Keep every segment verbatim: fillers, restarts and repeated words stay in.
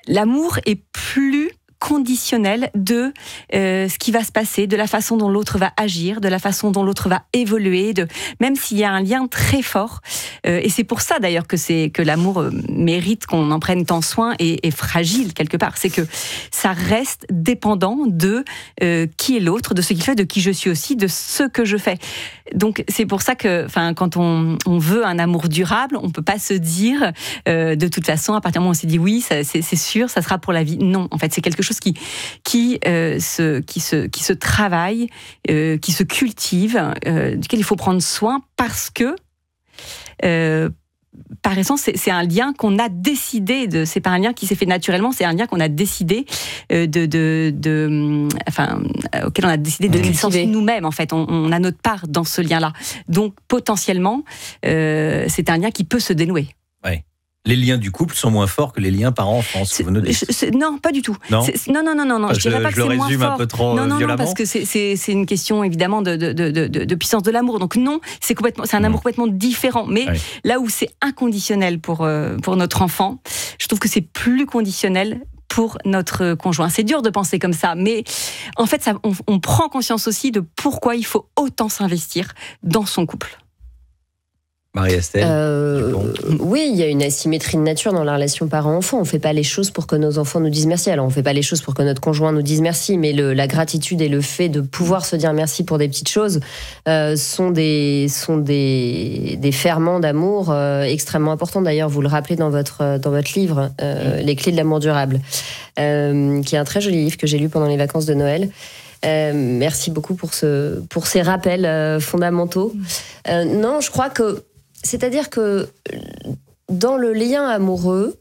l'amour est plus conditionnel de euh, ce qui va se passer, de la façon dont l'autre va agir, de la façon dont l'autre va évoluer, de, même s'il y a un lien très fort. Euh, et c'est pour ça d'ailleurs que, c'est, que l'amour euh, mérite qu'on en prenne tant soin et est fragile quelque part. C'est que ça reste dépendant de euh, qui est l'autre, de ce qu'il fait, de qui je suis aussi, de ce que je fais. Donc c'est pour ça que quand on, on veut un amour durable, on ne peut pas se dire euh, de toute façon, à partir du moment où on s'est dit oui, ça, c'est, c'est sûr, ça sera pour la vie. Non, en fait, c'est quelque chose qui, qui, euh, se, qui, se, qui se travaille, euh, qui se cultive, euh, duquel il faut prendre soin parce que, euh, par essence, c'est, c'est un lien qu'on a décidé de. C'est pas un lien qui s'est fait naturellement, c'est un lien qu'on a décidé euh, de, de, de, enfin, euh, auquel on a décidé de cultiver nous-mêmes. En fait, on, on a notre part dans ce lien-là. Donc, potentiellement, euh, c'est un lien qui peut se dénouer. Ouais. Les liens du couple sont moins forts que les liens parents-enfants. Non, pas du tout. Non, non, non, non, non, non. Enfin, je dirais je, pas que je c'est le résume moins fort. Un peu trop non, non, violemment. Non, parce que c'est, c'est, c'est une question évidemment de, de, de, de, de puissance de l'amour. Donc non, c'est complètement, c'est un amour complètement différent. Mais ouais. Là où c'est inconditionnel pour euh, pour notre enfant, je trouve que c'est plus conditionnel pour notre conjoint. C'est dur de penser comme ça, mais en fait, ça, on, on prend conscience aussi de pourquoi il faut autant s'investir dans son couple. Marie-Estelle euh, Oui, il y a une asymétrie de nature dans la relation parent-enfant. On ne fait pas les choses pour que nos enfants nous disent merci. Alors, on ne fait pas les choses pour que notre conjoint nous dise merci, mais le, la gratitude et le fait de pouvoir se dire merci pour des petites choses euh, sont, des, sont des, des ferments d'amour euh, extrêmement importants. D'ailleurs, vous le rappelez dans votre, dans votre livre, euh, Les clés de l'amour durable, euh, qui est un très joli livre que j'ai lu pendant les vacances de Noël. Euh, merci beaucoup pour, ce, pour ces rappels euh, fondamentaux. Euh, non, je crois que c'est-à-dire que dans le lien amoureux,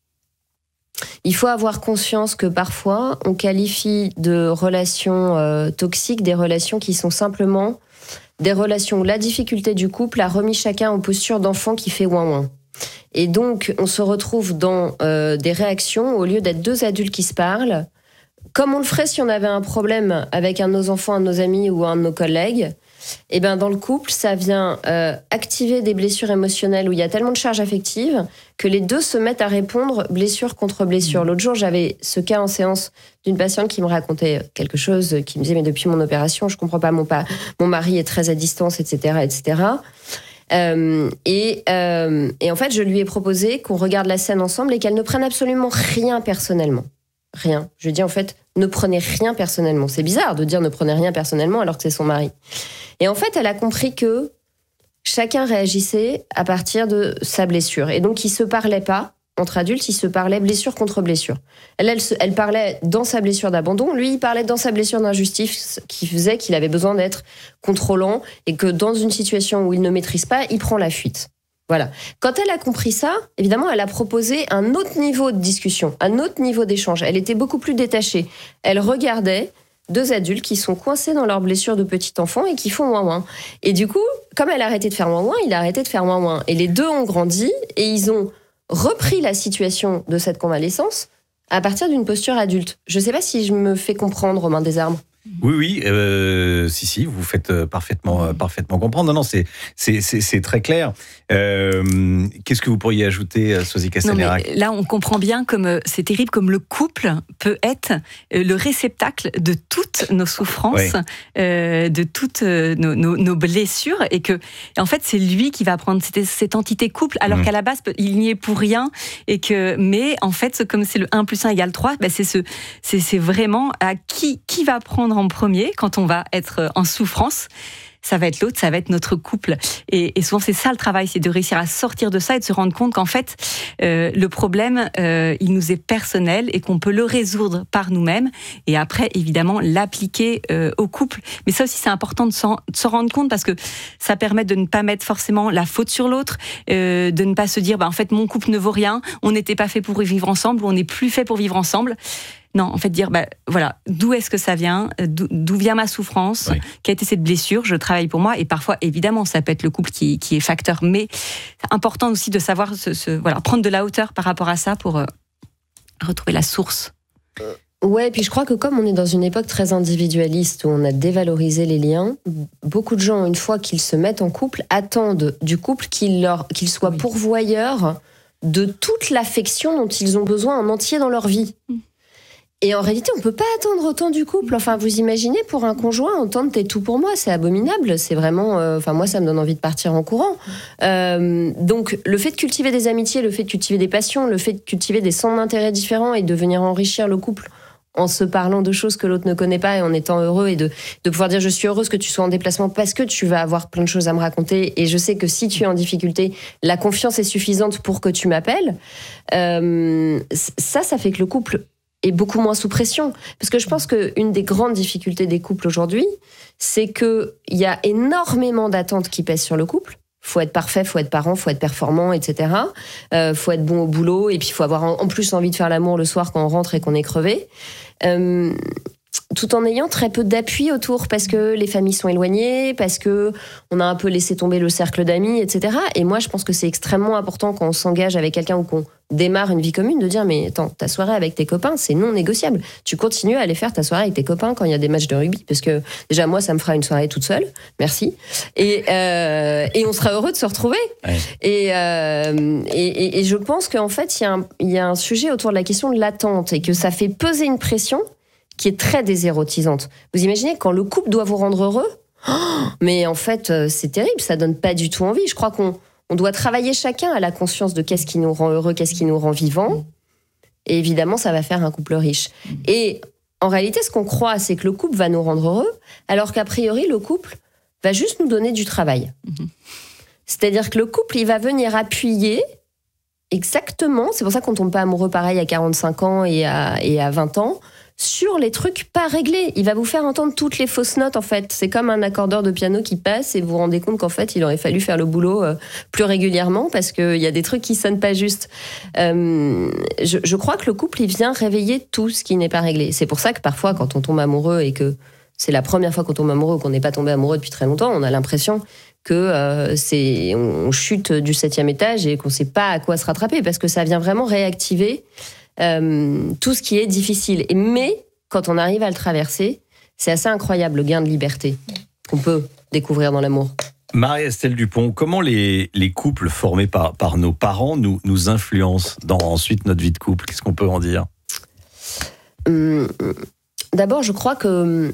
il faut avoir conscience que parfois, on qualifie de relations euh, toxiques des relations qui sont simplement des relations où la difficulté du couple a remis chacun en posture d'enfant qui fait ouin-ouin. Et donc, on se retrouve dans euh, des réactions, au lieu d'être deux adultes qui se parlent, comme on le ferait si on avait un problème avec un de nos enfants, un de nos amis ou un de nos collègues. Et ben dans le couple, ça vient euh, activer des blessures émotionnelles où il y a tellement de charges affectives que les deux se mettent à répondre blessure contre blessure. L'autre jour, j'avais ce cas en séance d'une patiente qui me racontait quelque chose, qui me disait mais depuis mon opération, je comprends pas, mon, pa- mon mari est très à distance, et cetera, et cetera. Euh, et, euh, et en fait, je lui ai proposé qu'on regarde la scène ensemble et qu'elle ne prenne absolument rien personnellement. Rien. Je lui ai dit en fait, ne prenez rien personnellement. C'est bizarre de dire ne prenez rien personnellement alors que c'est son mari. Et en fait, elle a compris que chacun réagissait à partir de sa blessure. Et donc, ils ne se parlaient pas, entre adultes, ils se parlaient blessure contre blessure. Elle, elle, se, elle parlait dans sa blessure d'abandon, lui, il parlait dans sa blessure d'injustice qui faisait qu'il avait besoin d'être contrôlant et que dans une situation où il ne maîtrise pas, il prend la fuite. Voilà. Quand elle a compris ça, évidemment, elle a proposé un autre niveau de discussion, un autre niveau d'échange. Elle était beaucoup plus détachée. Elle regardait deux adultes qui sont coincés dans leurs blessures de petit enfant et qui font ouin-ouin. Et du coup, comme elle a arrêté de faire ouin-ouin, il a arrêté de faire ouin-ouin. Et les deux ont grandi et ils ont repris la situation de cette convalescence à partir d'une posture adulte. Je ne sais pas si je me fais comprendre, Romain Desarmes. Oui, oui, euh, si, si, vous faites parfaitement, euh, parfaitement comprendre. Non, non, c'est, c'est, c'est, c'est très clair. Euh, qu'est-ce que vous pourriez ajouter, Sosie Castelnerac ? Là, on comprend bien comme c'est terrible, comme le couple peut être le réceptacle de toutes nos souffrances, oui. euh, de toutes nos, nos, nos blessures, et que, en fait, c'est lui qui va prendre cette, cette entité couple, alors mmh. qu'à la base, il n'y est pour rien, et que, mais en fait, comme c'est le un plus un égale trois, ben c'est ce, c'est, c'est vraiment à qui, qui va prendre en premier quand on va être en souffrance. Ça va être l'autre, ça va être notre couple. Et, et souvent, c'est ça le travail, c'est de réussir à sortir de ça et de se rendre compte qu'en fait, euh, le problème, euh, il nous est personnel et qu'on peut le résoudre par nous-mêmes. Et après, évidemment, l'appliquer euh, au couple. Mais ça aussi, c'est important de s'en, de s'en rendre compte parce que ça permet de ne pas mettre forcément la faute sur l'autre, euh, de ne pas se dire, bah, en fait, mon couple ne vaut rien, on n'était pas fait pour vivre ensemble ou on n'est plus fait pour vivre ensemble. Non, en fait, dire, bah, voilà, d'où est-ce que ça vient, d'où, d'où vient ma souffrance, oui. Quelle a été cette blessure, je travaille pour moi, et parfois, évidemment, ça peut être le couple qui, qui est facteur, mais c'est important aussi de savoir, se, se, voilà, prendre de la hauteur par rapport à ça pour euh, retrouver la source. Ouais, et puis je crois que comme on est dans une époque très individualiste où on a dévalorisé les liens, beaucoup de gens, une fois qu'ils se mettent en couple, attendent du couple qu'il, leur, qu'il soit oui. pourvoyeur de toute l'affection dont ils ont besoin en entier dans leur vie. Et en réalité, on peut pas attendre autant du couple. Enfin, vous imaginez, pour un conjoint, entendre « t'es tout pour moi », c'est abominable. C'est vraiment... Euh, enfin, moi, ça me donne envie de partir en courant. Euh, donc, le fait de cultiver des amitiés, le fait de cultiver des passions, le fait de cultiver des centres d'intérêt différents et de venir enrichir le couple en se parlant de choses que l'autre ne connaît pas et en étant heureux et de, de pouvoir dire « je suis heureuse que tu sois en déplacement parce que tu vas avoir plein de choses à me raconter et je sais que si tu es en difficulté, la confiance est suffisante pour que tu m'appelles euh, ». Ça, ça fait que le couple est beaucoup moins sous pression. Parce que je pense qu'une des grandes difficultés des couples aujourd'hui, c'est qu'il y a énormément d'attentes qui pèsent sur le couple. Faut être parfait, faut être parent, faut être performant, et cetera. Euh, faut être bon au boulot, et puis il faut avoir en plus envie de faire l'amour le soir quand on rentre et qu'on est crevé. Euh, tout en ayant très peu d'appui autour, parce que les familles sont éloignées, parce que on a un peu laissé tomber le cercle d'amis, et cetera. Et moi, je pense que c'est extrêmement important quand on s'engage avec quelqu'un ou qu'on démarre une vie commune, de dire mais attends, ta soirée avec tes copains, c'est non négociable. Tu continues à aller faire ta soirée avec tes copains quand il y a des matchs de rugby, parce que déjà moi ça me fera une soirée toute seule, merci. Et euh, et on sera heureux de se retrouver. Ouais. Et, euh, et, et et je pense qu'en fait il y a un il y a un sujet autour de la question de l'attente et que ça fait peser une pression qui est très désérotisante. Vous imaginez quand le couple doit vous rendre heureux, oh, mais en fait c'est terrible, ça donne pas du tout envie. Je crois qu'on On doit travailler chacun à la conscience de qu'est-ce qui nous rend heureux, qu'est-ce qui nous rend vivants. Et évidemment, ça va faire un couple riche. Et en réalité, ce qu'on croit, c'est que le couple va nous rendre heureux, alors qu'a priori, le couple va juste nous donner du travail. Mm-hmm. C'est-à-dire que le couple, il va venir appuyer exactement, c'est pour ça qu'on ne tombe pas amoureux pareil à quarante-cinq ans et à, et à vingt ans, sur les trucs pas réglés. Il va vous faire entendre toutes les fausses notes, en fait. C'est comme un accordeur de piano qui passe et vous vous rendez compte qu'en fait, il aurait fallu faire le boulot euh, plus régulièrement parce qu'il y a des trucs qui sonnent pas juste. Euh, je, je crois que le couple, il vient réveiller tout ce qui n'est pas réglé. C'est pour ça que parfois, quand on tombe amoureux et que c'est la première fois qu'on tombe amoureux ou qu'on n'est pas tombé amoureux depuis très longtemps, on a l'impression que euh, c'est, on chute du septième étage et qu'on sait pas à quoi se rattraper parce que ça vient vraiment réactiver Euh, tout ce qui est difficile. Et, mais quand on arrive à le traverser, c'est assez incroyable le gain de liberté qu'on peut découvrir dans l'amour. Marie-Estelle Dupont, comment les, les couples formés par, par nos parents nous, nous influencent dans ensuite notre vie de couple ? Qu'est-ce qu'on peut en dire ? hum, D'abord, je crois que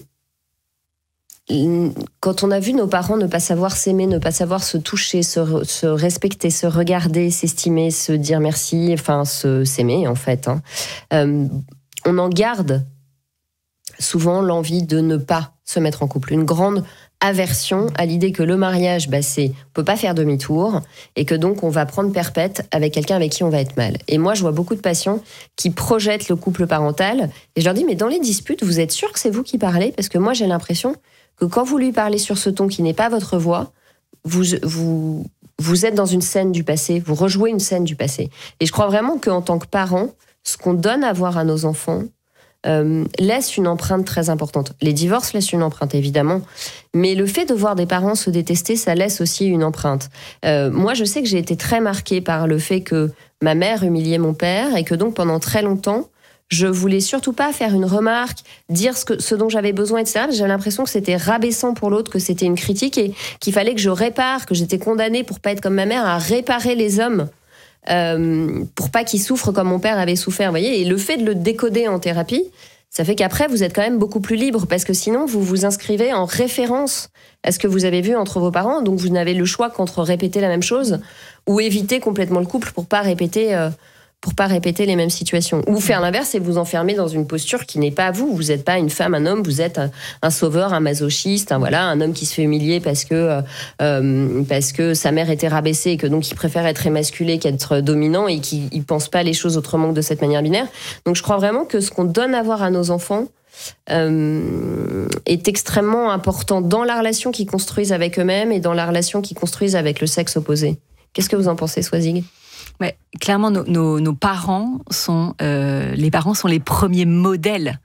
quand on a vu nos parents ne pas savoir s'aimer, ne pas savoir se toucher, se, se respecter, se regarder, s'estimer, se dire merci, enfin se, s'aimer en fait, hein, euh, on en garde souvent l'envie de ne pas se mettre en couple. Une grande aversion à l'idée que le mariage, bah, c'est, on peut pas faire demi-tour et que donc on va prendre perpète avec quelqu'un avec qui on va être mal. Et moi, je vois beaucoup de patients qui projettent le couple parental et je leur dis mais dans les disputes, vous êtes sûr que c'est vous qui parlez ? Parce que moi, j'ai l'impression que quand vous lui parlez sur ce ton qui n'est pas votre voix, vous, vous, vous êtes dans une scène du passé, vous rejouez une scène du passé. Et je crois vraiment qu'en tant que parents, ce qu'on donne à voir à nos enfants euh, laisse une empreinte très importante. Les divorces laissent une empreinte, évidemment, mais le fait de voir des parents se détester, ça laisse aussi une empreinte. Euh, moi, je sais que j'ai été très marquée par le fait que ma mère humiliait mon père et que donc pendant très longtemps, je voulais surtout pas faire une remarque, dire ce, que, ce dont j'avais besoin, et cetera. J'avais l'impression que c'était rabaissant pour l'autre, que c'était une critique et qu'il fallait que je répare, que j'étais condamnée pour pas être comme ma mère à réparer les hommes, euh, pour pas qu'ils souffrent comme mon père avait souffert. Vous voyez, et le fait de le décoder en thérapie, ça fait qu'après vous êtes quand même beaucoup plus libre parce que sinon vous vous inscrivez en référence à ce que vous avez vu entre vos parents, donc vous n'avez le choix qu'entre répéter la même chose ou éviter complètement le couple pour pas répéter. Euh, pour pas répéter les mêmes situations. Ou faire l'inverse et vous enfermer dans une posture qui n'est pas vous. Vous n'êtes pas une femme, un homme, vous êtes un, un sauveur, un masochiste, un, voilà, un homme qui se fait humilier parce que, euh, parce que sa mère était rabaissée et que donc il préfère être émasculé qu'être dominant et qu'il ne pense pas les choses autrement que de cette manière binaire. Donc je crois vraiment que ce qu'on donne à voir à nos enfants euh, est extrêmement important dans la relation qu'ils construisent avec eux-mêmes et dans la relation qu'ils construisent avec le sexe opposé. Qu'est-ce que vous en pensez, Swazig ? Ouais, clairement, nos, nos, nos parents sont, euh, les parents sont les premiers modèles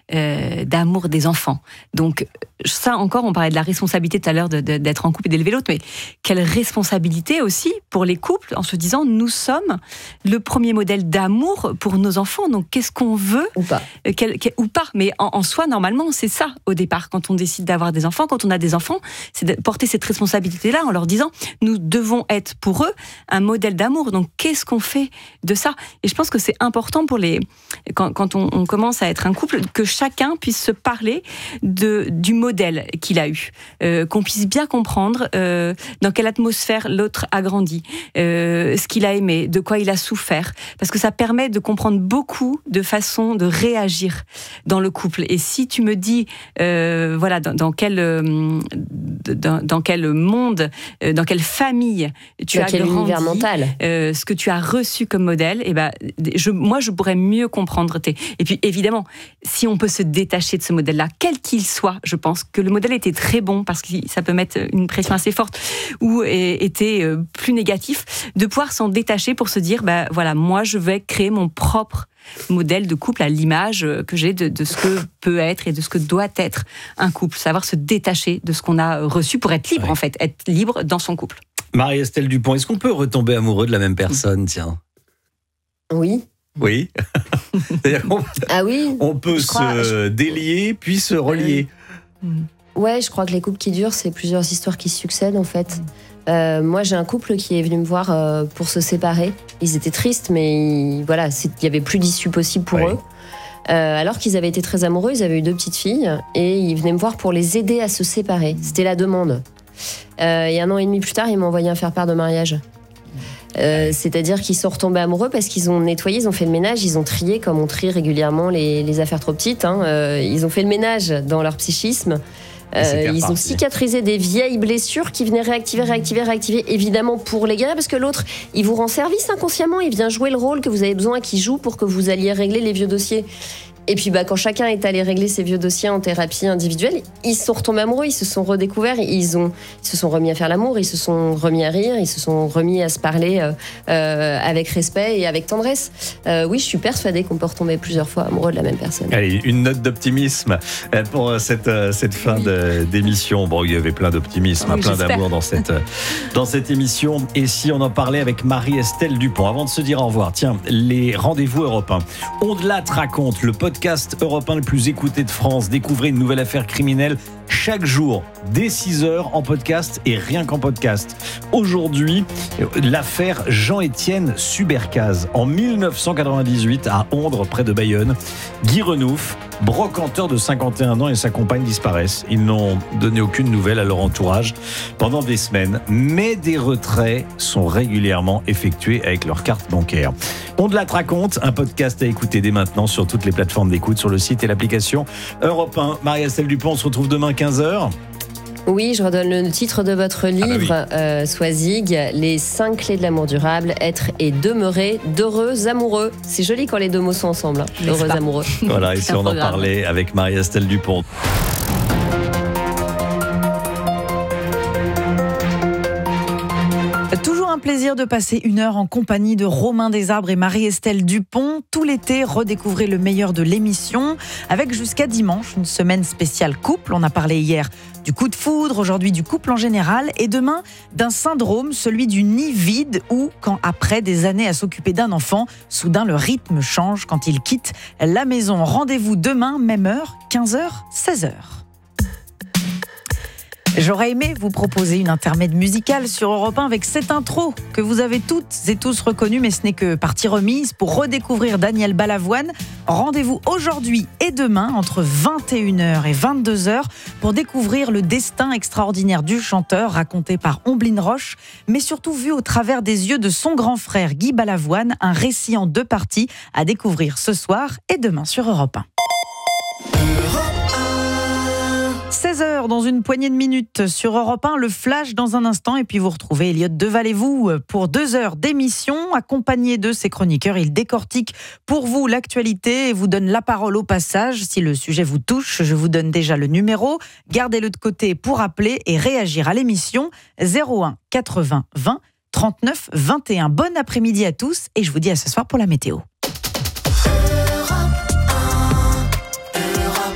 euh, d'amour des enfants. Donc ça encore, on parlait de la responsabilité tout à l'heure de, de, d'être en couple et d'élever l'autre, mais quelle responsabilité aussi pour les couples en se disant nous sommes le premier modèle d'amour pour nos enfants. Donc qu'est-ce qu'on veut ou pas, euh, quel, quel, ou pas. Mais en, en soi, normalement, c'est ça au départ. Quand on décide d'avoir des enfants, quand on a des enfants, c'est de porter cette responsabilité-là en leur disant nous devons être pour eux un modèle d'amour. Donc qu'est-ce qu'on fait de ça ? Et je pense que c'est important pour les quand, quand on, on commence à être un couple que chacun puisse se parler de du modèle modèle qu'il a eu, euh, qu'on puisse bien comprendre euh, dans quelle atmosphère l'autre a grandi, euh, ce qu'il a aimé, de quoi il a souffert, parce que ça permet de comprendre beaucoup de façons de réagir dans le couple. Et si tu me dis, euh, voilà, dans, dans quel euh, dans, dans quel monde, euh, dans quelle famille tu dans as quel grandi, univers mental, euh, ce que tu as reçu comme modèle, et ben, je, moi je pourrais mieux comprendre tes. Et puis évidemment, si on peut se détacher de ce modèle-là, quel qu'il soit, je pense que le modèle était très bon parce que ça peut mettre une pression assez forte ou était plus négatif, de pouvoir s'en détacher pour se dire, bah voilà, moi je vais créer mon propre modèle de couple à l'image que j'ai de, de ce que peut être et de ce que doit être un couple, savoir se détacher de ce qu'on a reçu pour être libre, ouais. En fait, être libre dans son couple. Marie-Estelle Dupont, est-ce qu'on peut retomber amoureux de la même personne, tiens ? Oui. Oui. on, ah oui. On peut je se crois, je... délier puis se relier. Ouais, je crois que les couples qui durent, c'est plusieurs histoires qui se succèdent en fait. Euh, moi, j'ai un couple qui est venu me voir euh, pour se séparer. Ils étaient tristes, mais ils, voilà, il n'y avait plus d'issue possible pour ouais. eux. Euh, alors qu'ils avaient été très amoureux, ils avaient eu deux petites filles et ils venaient me voir pour les aider à se séparer. C'était la demande. Euh, et un an et demi plus tard, ils m'ont envoyé un faire-part de mariage. Euh, c'est-à-dire qu'ils sont retombés amoureux parce qu'ils ont nettoyé, ils ont fait le ménage, ils ont trié comme on trie régulièrement les, les affaires trop petites. Hein. Euh, ils ont fait le ménage dans leur psychisme. Euh, ils ont cicatrisé des vieilles blessures qui venaient réactiver, réactiver, réactiver, évidemment pour les guérir, parce que l'autre, il vous rend service inconsciemment, il vient jouer le rôle que vous avez besoin qu'il joue pour que vous alliez régler les vieux dossiers. Et puis bah, quand chacun est allé régler ses vieux dossiers en thérapie individuelle, ils se sont retombés amoureux, ils se sont redécouverts, ils, ont, ils se sont remis à faire l'amour, ils se sont remis à rire, ils se sont remis à se parler euh, euh, avec respect et avec tendresse. Euh, oui, je suis persuadée qu'on peut retomber plusieurs fois amoureux de la même personne. Allez, une note d'optimisme pour cette, cette fin oui. de, d'émission. Bon, il y avait plein d'optimisme, oui, plein j'espère. d'amour dans cette, dans cette émission. Et si on en parlait avec Marie-Estelle Dupont, avant de se dire au revoir, tiens, les rendez-vous Europe un. On-delà te raconte, le podcast Europe un le plus écouté de France. Découvrez une nouvelle affaire criminelle chaque jour, dès six heures en podcast et rien qu'en podcast. Aujourd'hui, l'affaire Jean-Étienne Subercase. En dix-neuf cent quatre-vingt-dix-huit, à Ondres, près de Bayonne, Guy Renouf, brocanteur de cinquante et un ans, et sa compagne disparaissent. Ils n'ont donné aucune nouvelle à leur entourage pendant des semaines, mais des retraits sont régulièrement effectués avec leur carte bancaire. On te la raconte, un podcast à écouter dès maintenant sur toutes les plateformes d'écoute, sur le site et l'application Europe un. Marie-Estelle Dupont, on se retrouve demain quinze heures. Oui, je redonne le titre de votre livre, ah bah oui. euh, Soisig, Les cinq clés de l'amour durable, être et demeurer d'heureux amoureux. C'est joli quand les deux mots sont ensemble, hein. Heureux amoureux. Voilà, ici on en parlait avec Marie-Estelle Dupont. Toujours un plaisir de passer une heure en compagnie de Romain Desarbres et Marie-Estelle Dupont. Tout l'été, redécouvrez le meilleur de l'émission avec jusqu'à dimanche une semaine spéciale couple. On a parlé hier du coup de foudre, aujourd'hui du couple en général et demain d'un syndrome, celui du nid vide où, quand après des années à s'occuper d'un enfant, soudain le rythme change quand il quitte la maison. Rendez-vous demain, même heure, quinze heures, seize heures. J'aurais aimé vous proposer une intermède musicale sur Europe un avec cette intro que vous avez toutes et tous reconnue, mais ce n'est que partie remise. Pour redécouvrir Daniel Balavoine, rendez-vous aujourd'hui et demain entre vingt et une heures et vingt-deux heures pour découvrir le destin extraordinaire du chanteur raconté par Omblin Roche, mais surtout vu au travers des yeux de son grand frère Guy Balavoine, un récit en deux parties à découvrir ce soir et demain sur Europe un. seize heures dans une poignée de minutes sur Europe un, le flash dans un instant et puis vous retrouvez Elliot Deval-et-vous pour deux heures d'émission. Accompagné de ses chroniqueurs, il décortique pour vous l'actualité et vous donne la parole au passage. Si le sujet vous touche, je vous donne déjà le numéro. Gardez-le de côté pour appeler et réagir à l'émission zéro un quatre-vingts vingt trente-neuf vingt et un. Bon après-midi à tous et je vous dis à ce soir pour la météo. Europe un, Europe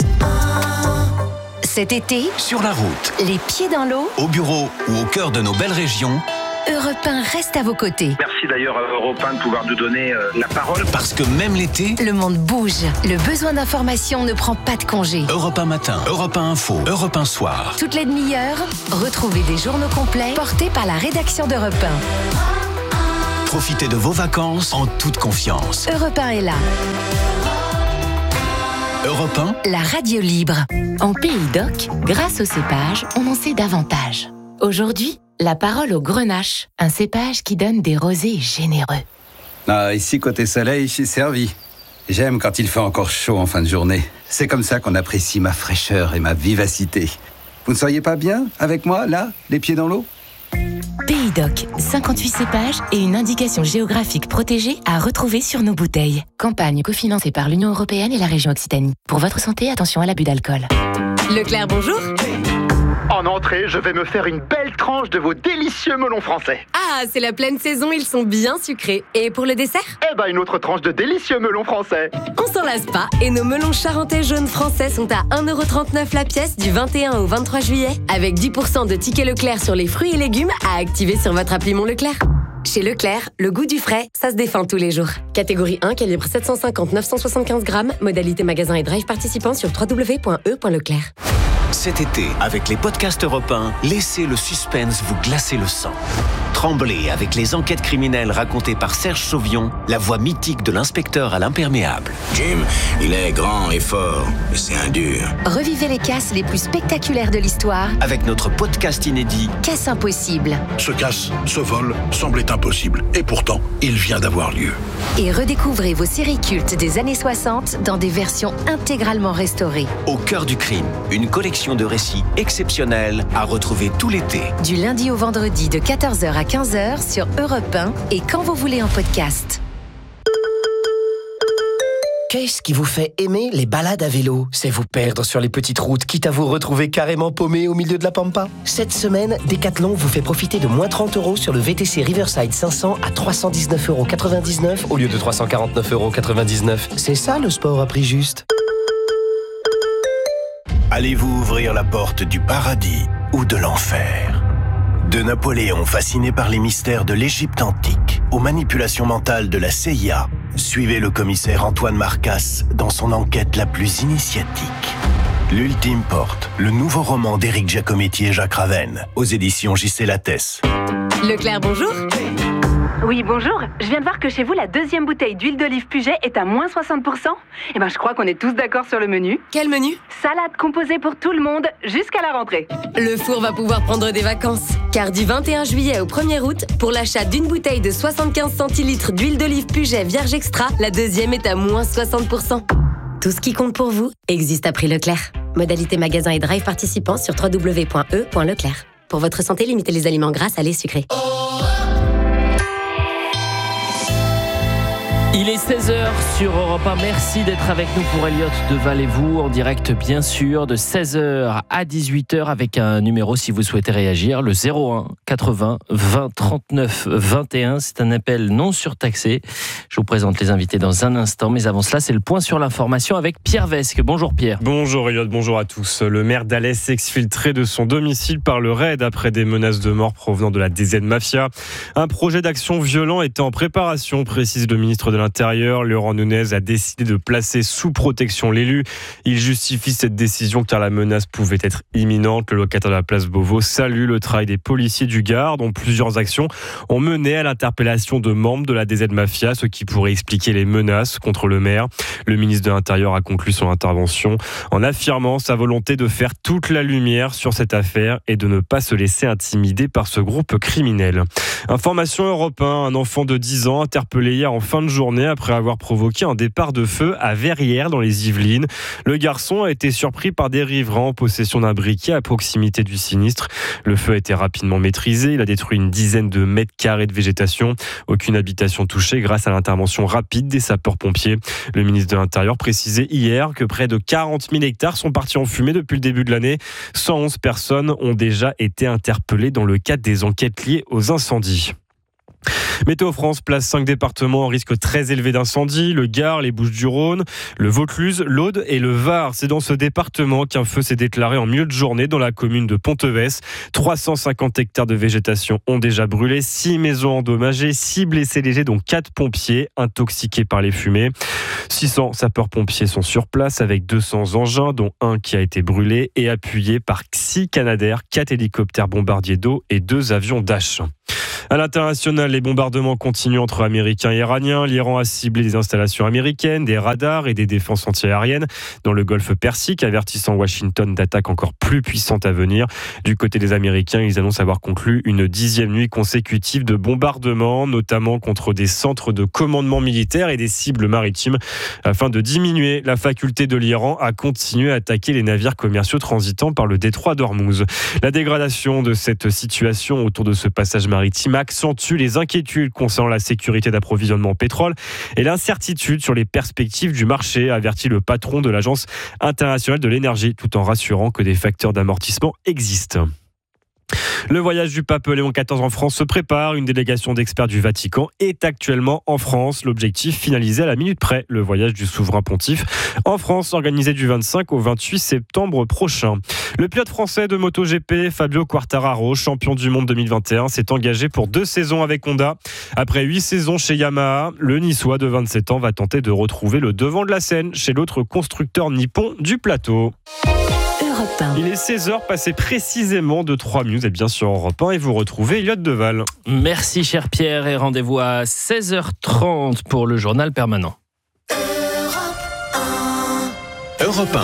Cet été, sur la route, les pieds dans l'eau, au bureau ou au cœur de nos belles régions, Europe un reste à vos côtés. Merci d'ailleurs à Europe un de pouvoir nous donner euh, la parole. Parce que même l'été, le monde bouge. Le besoin d'information ne prend pas de congé. Europe un matin, Europe un info, Europe un soir. Toutes les demi-heures, retrouvez des journaux complets portés par la rédaction d'Europe un. Profitez de vos vacances en toute confiance. Europe un est là. Europe un, la radio libre. En Pays d'Oc, grâce au cépage, on en sait davantage. Aujourd'hui, la parole au grenache, un cépage qui donne des rosés généreux. Ah, ici, côté soleil, je suis servi. J'aime quand il fait encore chaud en fin de journée. C'est comme ça qu'on apprécie ma fraîcheur et ma vivacité. Vous ne seriez pas bien avec moi, là, les pieds dans l'eau ? Pays d'Oc, cinquante-huit cépages et une indication géographique protégée à retrouver sur nos bouteilles. Campagne cofinancée par l'Union européenne et la région Occitanie. Pour votre santé, attention à l'abus d'alcool. Leclerc, bonjour. En entrée, je vais me faire une belle tranche de vos délicieux melons français. Ah, c'est la pleine saison, ils sont bien sucrés. Et pour le dessert ? Eh ben, une autre tranche de délicieux melons français. On s'en lasse pas. Et nos melons charentais jaunes français sont à un euro trente-neuf la pièce du vingt et un au vingt-trois juillet. Avec dix pour cent de tickets Leclerc sur les fruits et légumes à activer sur votre appli Mon Leclerc. Chez Leclerc, le goût du frais, ça se défend tous les jours. Catégorie un, calibre sept cent cinquante à neuf cent soixante-quinze grammes. Modalité magasin et drive participant sur w w w point e point leclerc. cet été, avec les podcasts Europe un, laissez le suspense vous glacer le sang. Tremblez avec les enquêtes criminelles racontées par Serge Sauvion, la voix mythique de l'inspecteur à l'imperméable. Jim, il est grand et fort, mais c'est un dur. Revivez les casses les plus spectaculaires de l'histoire Avec notre podcast inédit Casse impossible. Ce casse, ce vol, semblait impossible. Et pourtant, il vient d'avoir lieu. Et redécouvrez vos séries cultes des années soixante dans des versions intégralement restaurées. Au cœur du crime, une collection de récits exceptionnels à retrouver tout l'été. Du lundi au vendredi de quatorze heures à quinze heures sur Europe un et quand vous voulez en podcast. Qu'est-ce qui vous fait aimer les balades à vélo? C'est vous perdre sur les petites routes, quitte à vous retrouver carrément paumé au milieu de la pampa. Cette semaine, Decathlon vous fait profiter de moins trente euros sur le V T C Riverside cinq cents à trois cent dix-neuf euros quatre-vingt-dix-neuf au lieu de trois cent quarante-neuf euros quatre-vingt-dix-neuf. C'est ça le sport à prix juste. Allez-vous ouvrir la porte du paradis ou de l'enfer? De Napoléon fasciné par les mystères de l'Égypte antique aux manipulations mentales de la C I A, suivez le commissaire Antoine Marcasse dans son enquête la plus initiatique. L'Ultime Porte, le nouveau roman d'Éric Giacometti et Jacques Ravenne, aux éditions J C Lattès. Leclerc, bonjour. Oui, bonjour. Je viens de voir que chez vous, la deuxième bouteille d'huile d'olive Puget est à moins soixante pour cent. Eh ben, je crois qu'on est tous d'accord sur le menu. Quel menu? Salade composée pour tout le monde jusqu'à la rentrée. Le four va pouvoir prendre des vacances. Car du vingt et un juillet au premier août, pour l'achat d'une bouteille de soixante-quinze centilitres d'huile d'olive Puget Vierge Extra, la deuxième est à moins soixante pour cent. Tout ce qui compte pour vous existe à prix Leclerc. Modalité magasin et drive participant sur w w w point e point leclerc. Pour votre santé, limitez les aliments gras, salés, sucrés. Il est seize heures sur Europe un. Merci d'être avec nous pour Elliott de Valez-vous, en direct bien sûr de seize heures à dix-huit heures avec un numéro si vous souhaitez réagir, le zéro un quatre-vingts vingt trente-neuf vingt et un. C'est un appel non surtaxé. Je vous présente les invités dans un instant, mais avant cela, c'est le point sur l'information avec Pierre Vesque. Bonjour Pierre. Bonjour Elliott, bonjour à tous. Le maire d'Alès s'est exfiltré de son domicile par le raid après des menaces de mort provenant de la D Z Mafia. Un projet d'action violent était en préparation, précise le ministre de l'Intérieur. Laurent Nunez a décidé de placer sous protection l'élu. Il justifie cette décision car la menace pouvait être imminente. Le locataire de la place Beauvau salue le travail des policiers du Gard, dont plusieurs actions ont mené à l'interpellation de membres de la D Z Mafia, ce qui pourrait expliquer les menaces contre le maire. Le ministre de l'Intérieur a conclu son intervention en affirmant sa volonté de faire toute la lumière sur cette affaire et de ne pas se laisser intimider par ce groupe criminel. Information Europe un, un enfant de dix ans interpellé hier en fin de journée après avoir provoqué un départ de feu à Verrières dans les Yvelines. Le garçon a été surpris par des riverains en possession d'un briquet à proximité du sinistre. Le feu a été rapidement maîtrisé. Il a détruit une dizaine de mètres carrés de végétation. Aucune habitation touchée grâce à l'intervention rapide des sapeurs-pompiers. Le ministre de l'Intérieur précisait hier que près de quarante mille hectares sont partis en fumée depuis le début de l'année. cent onze personnes ont déjà été interpellées dans le cadre des enquêtes liées aux incendies. Météo France place cinq départements en risque très élevé d'incendie, le Gard, les Bouches-du-Rhône, le Vaucluse, l'Aude et le Var. C'est dans ce département qu'un feu s'est déclaré en milieu de journée dans la commune de Ponteves. trois cent cinquante hectares de végétation ont déjà brûlé, six maisons endommagées, six blessés légers dont quatre pompiers intoxiqués par les fumées. six cents sapeurs-pompiers sont sur place avec deux cents engins dont un qui a été brûlé et appuyé par six Canadair, quatre hélicoptères bombardiers d'eau et deux avions Dash. À l'international, les bombardements continuent entre Américains et Iraniens. L'Iran a ciblé des installations américaines, des radars et des défenses antiaériennes dans le golfe Persique, avertissant Washington d'attaques encore plus puissantes à venir. Du côté des Américains, ils annoncent avoir conclu une dixième nuit consécutive de bombardements, notamment contre des centres de commandement militaire et des cibles maritimes, afin de diminuer la faculté de l'Iran à continuer à attaquer les navires commerciaux transitant par le détroit d'Ormuz. La dégradation de cette situation autour de ce passage maritime accentue les inquiétudes concernant la sécurité d'approvisionnement en pétrole et l'incertitude sur les perspectives du marché, avertit le patron de l'Agence internationale de l'énergie, tout en rassurant que des facteurs d'amortissement existent. Le voyage du pape Léon quatorze en France se prépare. Une délégation d'experts du Vatican est actuellement en France. L'objectif, finalisé à la minute près, le voyage du souverain pontife en France, organisé du vingt-cinq au vingt-huit septembre prochain. Le pilote français de MotoGP, Fabio Quartararo, champion du monde deux mille vingt et un, s'est engagé pour deux saisons avec Honda. Après huit saisons chez Yamaha, le Niçois de vingt-sept ans va tenter de retrouver le devant de la scène chez l'autre constructeur nippon du plateau. Il est seize heures, passé précisément de trois minutes. Vous êtes bien sur Europe un et vous retrouvez Elliott Deval. Merci cher Pierre et rendez-vous à seize heures trente pour le journal permanent. Europe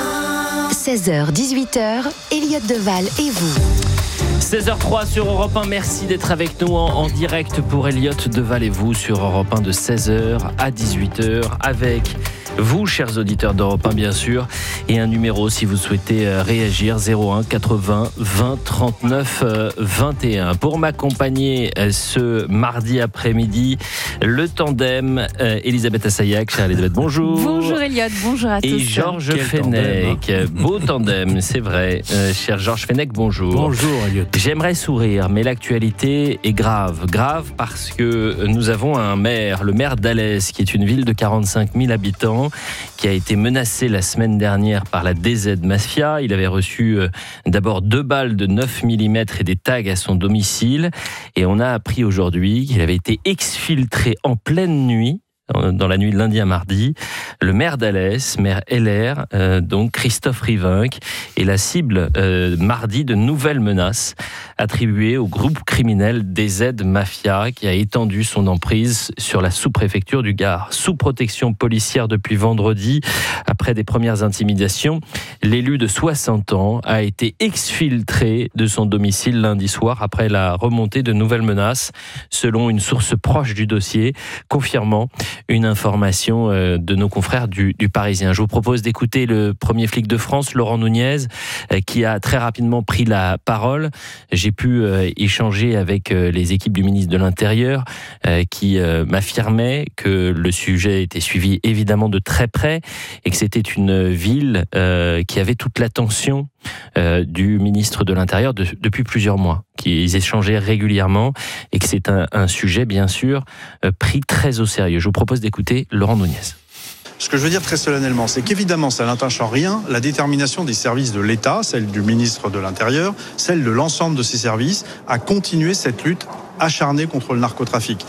un. seize heures dix-huit heures, Elliott Deval et vous. seize heures trois sur Europe un, merci d'être avec nous en, en direct pour Elliott Deval et vous sur Europe un de seize heures à dix-huit heures avec vous, chers auditeurs d'Europe un bien sûr, et un numéro si vous souhaitez réagir, zéro un quatre-vingts vingt trente-neuf vingt et un. Pour m'accompagner ce mardi après-midi, le tandem Elisabeth Assayag. Chère Elisabeth, bonjour. Bonjour Elliott, bonjour à tous. Et Georges Fenech, tandem, hein. Beau tandem, c'est vrai. Euh, cher Georges Fenech, bonjour. Bonjour Elliott. J'aimerais sourire, mais l'actualité est grave. Grave parce que nous avons un maire, le maire d'Alès, qui est une ville de quarante-cinq mille habitants, qui a été menacé la semaine dernière par la D Z Mafia. Il avait reçu euh, d'abord deux balles de neuf millimètres et des tags à son domicile. Et on a appris aujourd'hui qu'il avait été exfiltré en pleine nuit, dans la nuit de lundi à mardi. Le maire d'Alès, maire L R, euh, donc Christophe Rivinc, est la cible euh, mardi de nouvelles menaces attribuées au groupe criminel D Z Mafia qui a étendu son emprise sur la sous-préfecture du Gard. Sous protection policière depuis vendredi, après des premières intimidations, l'élu de soixante ans a été exfiltré de son domicile lundi soir après la remontée de nouvelles menaces, selon une source proche du dossier, confirmant une information de nos confrères du, du Parisien. Je vous propose d'écouter le premier flic de France, Laurent Nunez, qui a très rapidement pris la parole. J'ai pu échanger avec les équipes du ministre de l'Intérieur qui m'affirmaient que le sujet était suivi évidemment de très près et que c'était une ville qui avait toute l'attention Euh, du ministre de l'Intérieur de, depuis plusieurs mois, qu'ils échangeaient régulièrement et que c'est un, un sujet bien sûr euh, pris très au sérieux. Je vous propose d'écouter Laurent Nunez. Ce que je veux dire très solennellement, c'est qu'évidemment, ça n'entache en rien la détermination des services de l'État, celle du ministre de l'Intérieur, celle de l'ensemble de ses services, à continuer cette lutte acharnée contre le narcotrafic.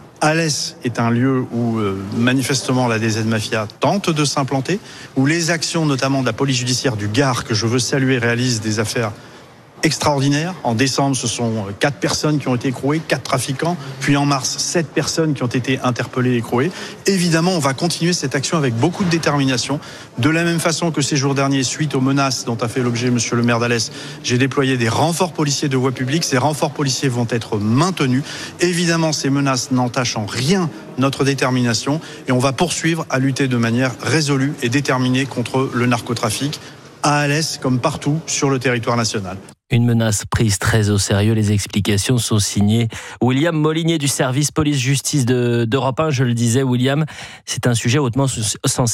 Alès est un lieu où euh, manifestement la D Z Mafia tente de s'implanter, où les actions notamment de la police judiciaire du Gard, que je veux saluer, réalisent des affaires extraordinaires. En décembre, ce sont quatre personnes qui ont été écrouées, quatre trafiquants, puis en mars, sept personnes qui ont été interpellées et écrouées. Évidemment, on va continuer cette action avec beaucoup de détermination. De la même façon que ces jours derniers, suite aux menaces dont a fait l'objet monsieur le maire d'Alès, j'ai déployé des renforts policiers de voie publique. Ces renforts policiers vont être maintenus. Évidemment, ces menaces n'entachent en rien notre détermination et on va poursuivre à lutter de manière résolue et déterminée contre le narcotrafic à Alès comme partout sur le territoire national. Une menace prise très au sérieux. Les explications sont signées William Molinier du service police-justice de, d'Europe un. Je le disais, William, c'est un sujet hautement sensible.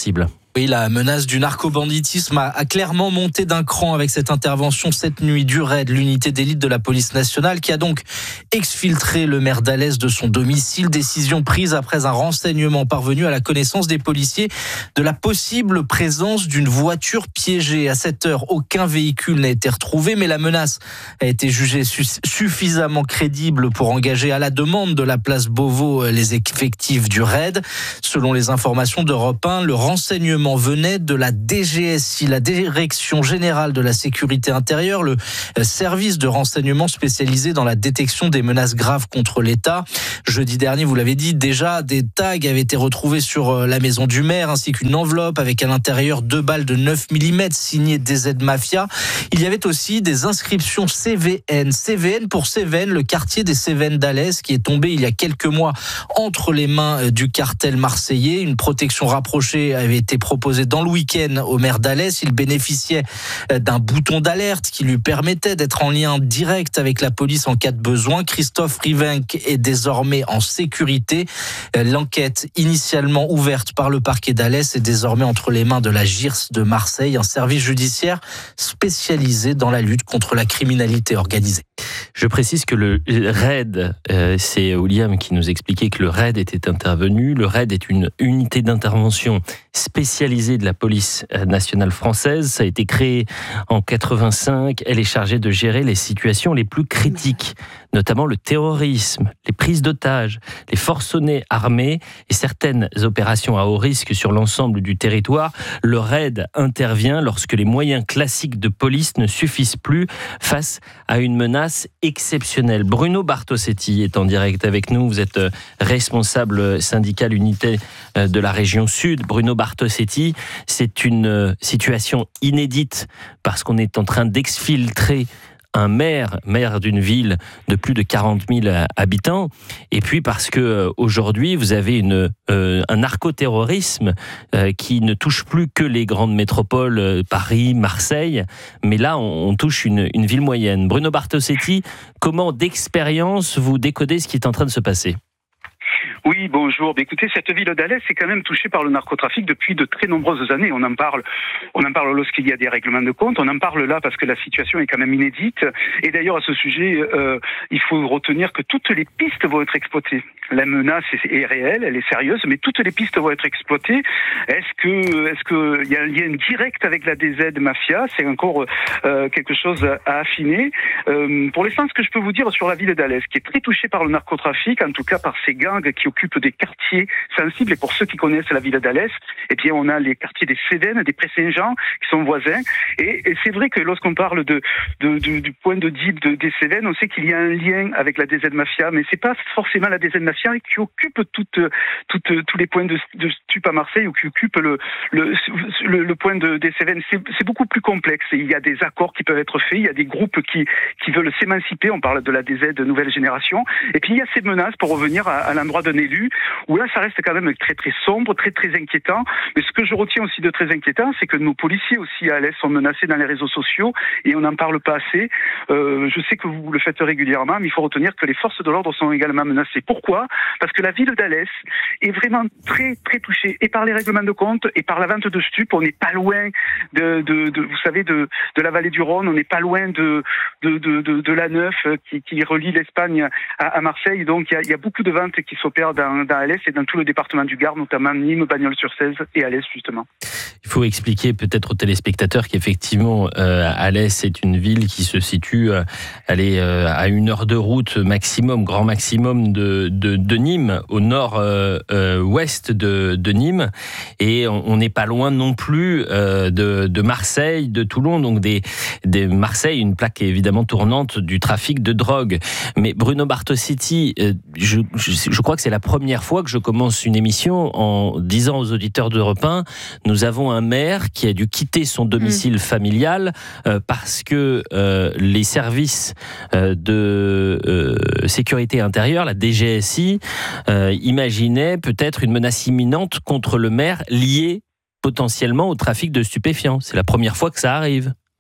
Oui, la menace du narco-banditisme a, a clairement monté d'un cran avec cette intervention cette nuit du R A I D, l'unité d'élite de la police nationale, qui a donc exfiltré le maire d'Alès de son domicile. Décision prise après un renseignement parvenu à la connaissance des policiers de la possible présence d'une voiture piégée. À cette heure, aucun véhicule n'a été retrouvé, mais la menace a été jugée su- suffisamment crédible pour engager à la demande de la place Beauvau les effectifs du R A I D. Selon les informations d'Europe un, le renseignement venait de la D G S I, la Direction Générale de la Sécurité Intérieure, le service de renseignement spécialisé dans la détection des menaces graves contre l'État. Jeudi dernier, vous l'avez dit, déjà des tags avaient été retrouvés sur la maison du maire, ainsi qu'une enveloppe avec à l'intérieur deux balles de neuf millimètres signées D Z Mafia. Il y avait aussi des inscriptions C V N. C V N pour Cévennes, le quartier des Cévennes d'Alès, qui est tombé il y a quelques mois entre les mains du cartel marseillais. Une protection rapprochée avait été proposé dans le week-end au maire d'Alès. Il bénéficiait d'un bouton d'alerte qui lui permettait d'être en lien direct avec la police en cas de besoin. Christophe Rivenc est désormais en sécurité. L'enquête initialement ouverte par le parquet d'Alès est désormais entre les mains de la G I R S de Marseille, un service judiciaire spécialisé dans la lutte contre la criminalité organisée. Je précise que le R A I D, euh, c'est William qui nous expliquait que le R A I D était intervenu. Le R A I D est une unité d'intervention spécialisée de la police nationale française. Ça a été créé en quatre-vingt-cinq. Elle est chargée de gérer les situations les plus critiques, notamment le terrorisme, les prises d'otages, les forcenés armés et certaines opérations à haut risque sur l'ensemble du territoire. Le R A I D intervient lorsque les moyens classiques de police ne suffisent plus face à une menace exceptionnelle. Bruno Bartosetti est en direct avec nous. Vous êtes responsable syndical unité de la région Sud. Bruno Bartosetti, c'est une situation inédite parce qu'on est en train d'exfiltrer un maire, maire d'une ville de plus de quarante mille habitants, et puis parce que aujourd'hui vous avez une, euh, un narcoterrorisme euh, qui ne touche plus que les grandes métropoles, euh, Paris, Marseille, mais là on, on touche une, une ville moyenne. Bruno Bartosetti, comment d'expérience vous décodez ce qui est en train de se passer ? Oui, bonjour. Écoutez, cette ville d'Alès est quand même touchée par le narcotrafic depuis de très nombreuses années. On en parle, on en parle lorsqu'il y a des règlements de compte. On en parle là parce que la situation est quand même inédite. Et d'ailleurs, à ce sujet, euh, il faut retenir que toutes les pistes vont être exploitées. La menace est réelle, elle est sérieuse, mais toutes les pistes vont être exploitées. Est-ce que, est-ce que il y a un lien direct avec la D Z Mafia ? C'est encore euh, quelque chose à affiner. Euh, pour l'instant, ce que je peux vous dire sur la ville d'Alès, qui est très touchée par le narcotrafic, en tout cas par ces gangs qui occupent des quartiers sensibles, et pour ceux qui connaissent la ville d'Alès, eh bien, on a les quartiers des Cévennes, des Pré-Saint-Jean, qui sont voisins. Et, et c'est vrai que lorsqu'on parle de, de, de du point de deal de, des Cévennes, on sait qu'il y a un lien avec la D Z Mafia, mais c'est pas forcément la D Z Mafia qui occupe toutes, toutes, tous les points de, de stup à Marseille, ou qui occupe le, le, le, le point de, des Cévennes. C'est, c'est beaucoup plus complexe. Il y a des accords qui peuvent être faits, il y a des groupes qui, qui veulent s'émanciper, on parle de la D Z de nouvelle génération, et puis il y a ces menaces, pour revenir à, à l'endroit d'un élu, où là ça reste quand même très très sombre, très très inquiétant. Mais ce que je retiens aussi de très inquiétant, c'est que nos policiers aussi à Alès sont menacés dans les réseaux sociaux, et on n'en parle pas assez. Euh, je sais que vous le faites régulièrement, mais il faut retenir que les forces de l'ordre sont également menacées. Pourquoi ? Parce que la ville d'Alès est vraiment très très touchée, et par les règlements de compte, et par la vente de stupes. On n'est pas loin de, de, de vous savez, de, de la vallée du Rhône, on n'est pas loin de, de, de, de, de la Neuf, qui, qui relie l'Espagne à, à Marseille. Donc il y a, il y a beaucoup de ventes qui s'opèrent dans, dans Alès et dans tout le département du Gard, notamment Nîmes, Bagnols-sur-Cèze et Alès justement. Il faut expliquer peut-être aux téléspectateurs qu'effectivement euh, Alès est une ville qui se situe, euh, elle est euh, à une heure de route maximum, grand maximum de, de, de Nîmes, au nord-ouest euh, euh, de, de Nîmes, et on n'est pas loin non plus euh, de, de Marseille, de Toulon, donc des, des Marseille, une plaque évidemment tournante du trafic de drogue. Mais Bruno Bartosetti, euh, je, je, je crois que c'est la première fois que je commence une émission en disant aux auditeurs d'Europe un, nous avons un maire qui a dû quitter son domicile mmh. familial euh, parce que euh, les services euh, de euh, sécurité intérieure, la D G S I, euh, imaginaient peut-être une menace imminente contre le maire liée potentiellement au trafic de stupéfiants. C'est la première fois que ça arrive.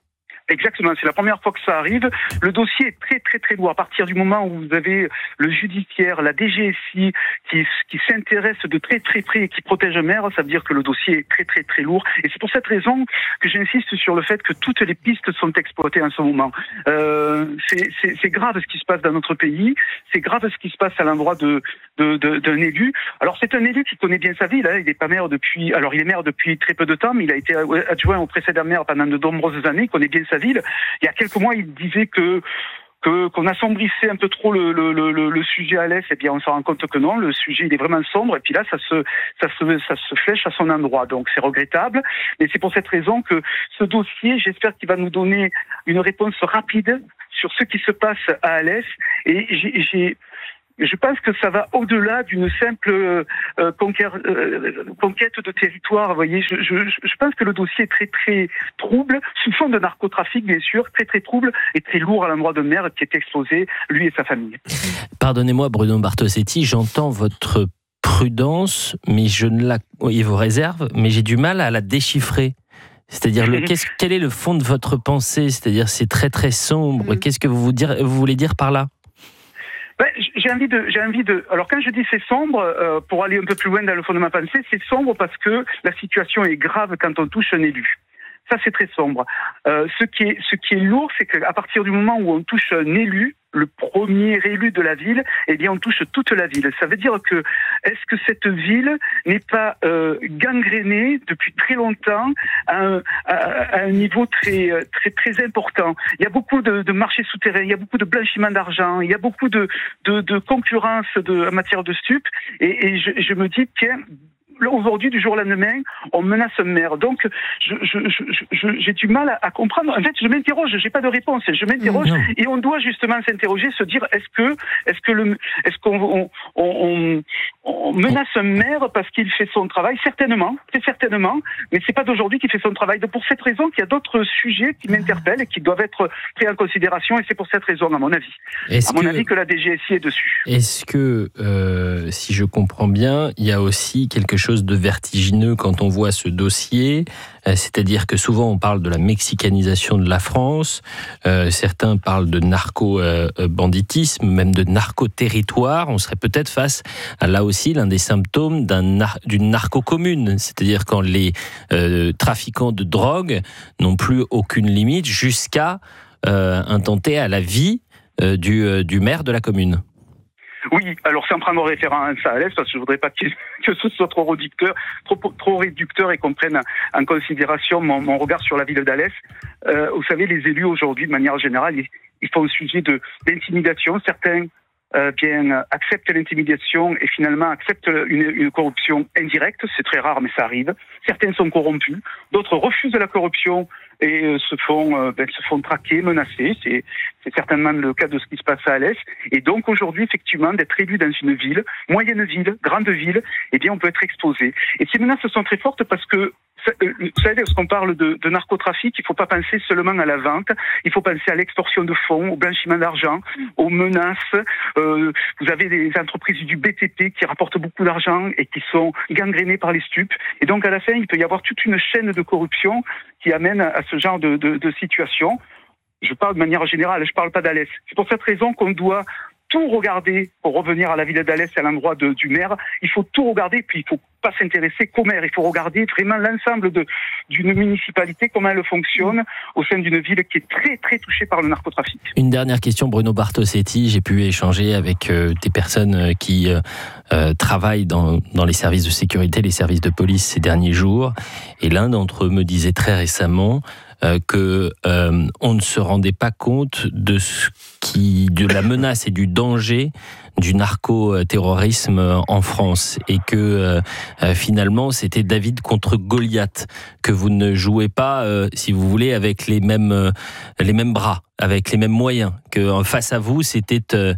Exactement, c'est la première fois que ça arrive. Le dossier est très très très lourd. À partir du moment où vous avez le judiciaire, la D G S I qui, qui s'intéresse de très très près et qui protège le maire, ça veut dire que le dossier est très très très lourd. Et c'est pour cette raison que j'insiste sur le fait que toutes les pistes sont exploitées en ce moment. Euh, c'est, c'est, c'est grave ce qui se passe dans notre pays, c'est grave ce qui se passe à l'endroit de, de, de, d'un élu. Alors c'est un élu qui connaît bien sa ville, hein. Il n'est pas maire depuis, alors il est maire depuis très peu de temps, mais il a été adjoint au précédent maire pendant de nombreuses années, il connaît bien sa ville. Il y a quelques mois, il disait que que qu'on assombrissait un peu trop le le le, le sujet à l'est. Et bien, on s'en rend compte que non, le sujet il est vraiment sombre. Et puis là, ça se ça se ça se flèche à son endroit. Donc c'est regrettable. Mais c'est pour cette raison que ce dossier, j'espère qu'il va nous donner une réponse rapide sur ce qui se passe à Alès. Et j'ai, j'ai je pense que ça va au-delà d'une simple euh, conquête, euh, conquête de territoire. Vous voyez, je, je, je pense que le dossier est très très trouble, sous fond de narcotrafic bien sûr, très très trouble et très lourd à l'endroit de maire qui est explosé, lui et sa famille. Pardonnez-moi Bruno Bartosetti, j'entends votre prudence, mais je ne la, et vos réserves, mais j'ai du mal à la déchiffrer. C'est-à-dire, le, qu'est-ce, quel est le fond de votre pensée? C'est-à-dire, c'est très très sombre. Qu'est-ce que vous, vous, dire, vous voulez dire par là? Ben, j'ai envie de, j'ai envie de. Alors quand je dis c'est sombre, euh, pour aller un peu plus loin dans le fond de ma pensée, c'est sombre parce que la situation est grave quand on touche un élu. Ça c'est très sombre. Euh, ce qui est, ce qui est lourd, c'est qu'à partir du moment où on touche un élu, le premier élu de la ville, eh bien on touche toute la ville. Ça veut dire que est-ce que cette ville n'est pas euh, gangrénée depuis très longtemps à un, à, à un niveau très très très important. Il y a beaucoup de, de marchés souterrains, il y a beaucoup de blanchiment d'argent, il y a beaucoup de de, de concurrence de, en matière de stupes, et, et je, je me dis que aujourd'hui, du jour au lendemain, on menace un maire. Donc, je, je, je, je, j'ai du mal à, à comprendre. En fait, je m'interroge, j'ai pas de réponse. Je m'interroge, mmh. et on doit justement s'interroger, se dire est-ce que, est-ce que le, est-ce qu'on, on, on, on menace un maire parce qu'il fait son travail? Certainement, c'est certainement, mais c'est pas d'aujourd'hui qu'il fait son travail. Donc, pour cette raison, qu'il y a d'autres sujets qui m'interpellent et qui doivent être pris en considération, et c'est pour cette raison, à mon avis, est-ce à mon que, avis, que la D G S I est dessus. Est-ce que, euh, si je comprends bien, il y a aussi quelque chose de vertigineux quand on voit ce dossier, euh, c'est-à-dire que souvent on parle de la mexicanisation de la France, euh, certains parlent de narco-banditisme, euh, même de narco-territoire. On serait peut-être face à là aussi l'un des symptômes d'un nar- d'une narco-commune, c'est-à-dire quand les euh, trafiquants de drogue n'ont plus aucune limite jusqu'à euh, intenter à la vie euh, du, euh, du maire de la commune. Oui, alors sans prendre référence à Alès, parce que je voudrais pas que, que ce soit trop réducteur, trop, trop réducteur et qu'on prenne en considération mon, mon regard sur la ville d'Alès. Euh, vous savez, les élus aujourd'hui, de manière générale, ils, ils font un sujet de, d'intimidation. Certains euh, bien acceptent l'intimidation et finalement acceptent une, une corruption indirecte. C'est très rare, mais ça arrive. Certains sont corrompus, d'autres refusent la corruption et euh, se font euh, ben, se font traquer, menacer. C'est, c'est certainement le cas de ce qui se passe à Alès. Et donc aujourd'hui, effectivement, d'être élu dans une ville, moyenne ville, grande ville, eh bien, on peut être exposé. Et ces menaces sont très fortes parce que, vous savez, lorsqu'on parle de, de narcotrafic, il ne faut pas penser seulement à la vente, il faut penser à l'extorsion de fonds, au blanchiment d'argent, aux menaces. Euh, vous avez des entreprises du B T P qui rapportent beaucoup d'argent et qui sont gangrénées par les stupes. Et donc, à la fin, il peut y avoir toute une chaîne de corruption qui amène à ce genre de, de, de situation. Je parle de manière générale, je ne parle pas d'Alès. C'est pour cette raison qu'on doit tout regarder, pour revenir à la ville d'Alès et à l'endroit de, du maire, il faut tout regarder, puis il ne faut pas s'intéresser qu'au maire, il faut regarder vraiment l'ensemble de, d'une municipalité, comment elle fonctionne au sein d'une ville qui est très très touchée par le narcotrafic. Une dernière question, Bruno Bartosetti, j'ai pu échanger avec euh, des personnes qui euh, euh, travaillent dans, dans les services de sécurité, les services de police ces derniers jours, et l'un d'entre eux me disait très récemment Euh, que euh, on ne se rendait pas compte de ce qui, de la menace et du danger du narco-terrorisme en France, et que euh, finalement c'était David contre Goliath, que vous ne jouez pas, euh, si vous voulez, avec les mêmes euh, les mêmes bras, avec les mêmes moyens, que face à vous c'était euh,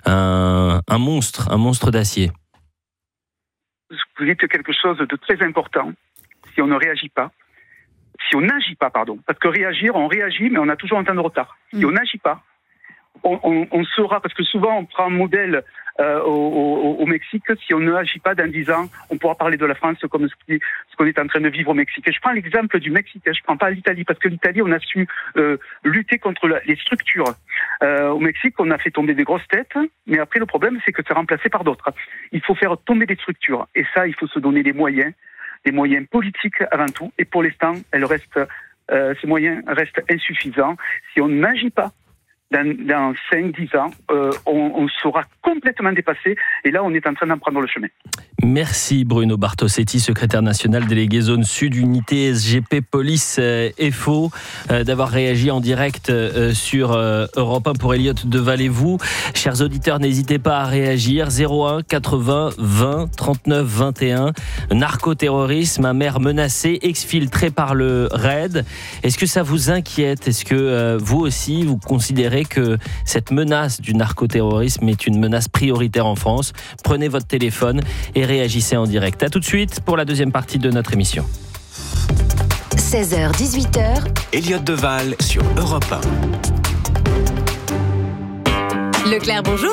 un, un monstre, un monstre d'acier. Vous dites quelque chose de très important. Si on ne réagit pas, si on n'agit pas, pardon, parce que réagir, on réagit, mais on a toujours un temps de retard. Si on n'agit pas, on, on, on saura, parce que souvent on prend un modèle euh, au, au, au Mexique, si on ne agit pas dans dix ans, on pourra parler de la France comme ce, qui, ce qu'on est en train de vivre au Mexique. Et je prends l'exemple du Mexique, je ne prends pas l'Italie, parce que l'Italie, on a su euh, lutter contre la, les structures. Euh, au Mexique, on a fait tomber des grosses têtes, mais après le problème, c'est que c'est remplacé par d'autres. Il faut faire tomber des structures, et ça, il faut se donner des moyens, des moyens politiques avant tout, et pour l'instant, elles restent, euh, ces moyens restent insuffisants. Si on n'agit pas, Dans, dans cinq dix ans, euh, on, on sera complètement dépassé. Et là, on est en train d'en prendre le chemin. Merci Bruno Bartosetti, secrétaire national délégué zone sud, unité S G P Police euh, F O, euh, d'avoir réagi en direct euh, sur euh, Europe un pour Elliot de Vallée-vous. Chers auditeurs, n'hésitez pas à réagir. zéro un quatre-vingts vingt trente-neuf vingt et un. Narcoterrorisme, un maire menacé, exfiltré par le raid. Est-ce que ça vous inquiète? Est-ce que euh, vous aussi, vous considérez que cette menace du narcoterrorisme est une menace prioritaire en France? Prenez votre téléphone et réagissez en direct. À tout de suite pour la deuxième partie de notre émission. seize heures dix-huit heures. Elliot Deval sur Europe un. Leclerc, bonjour.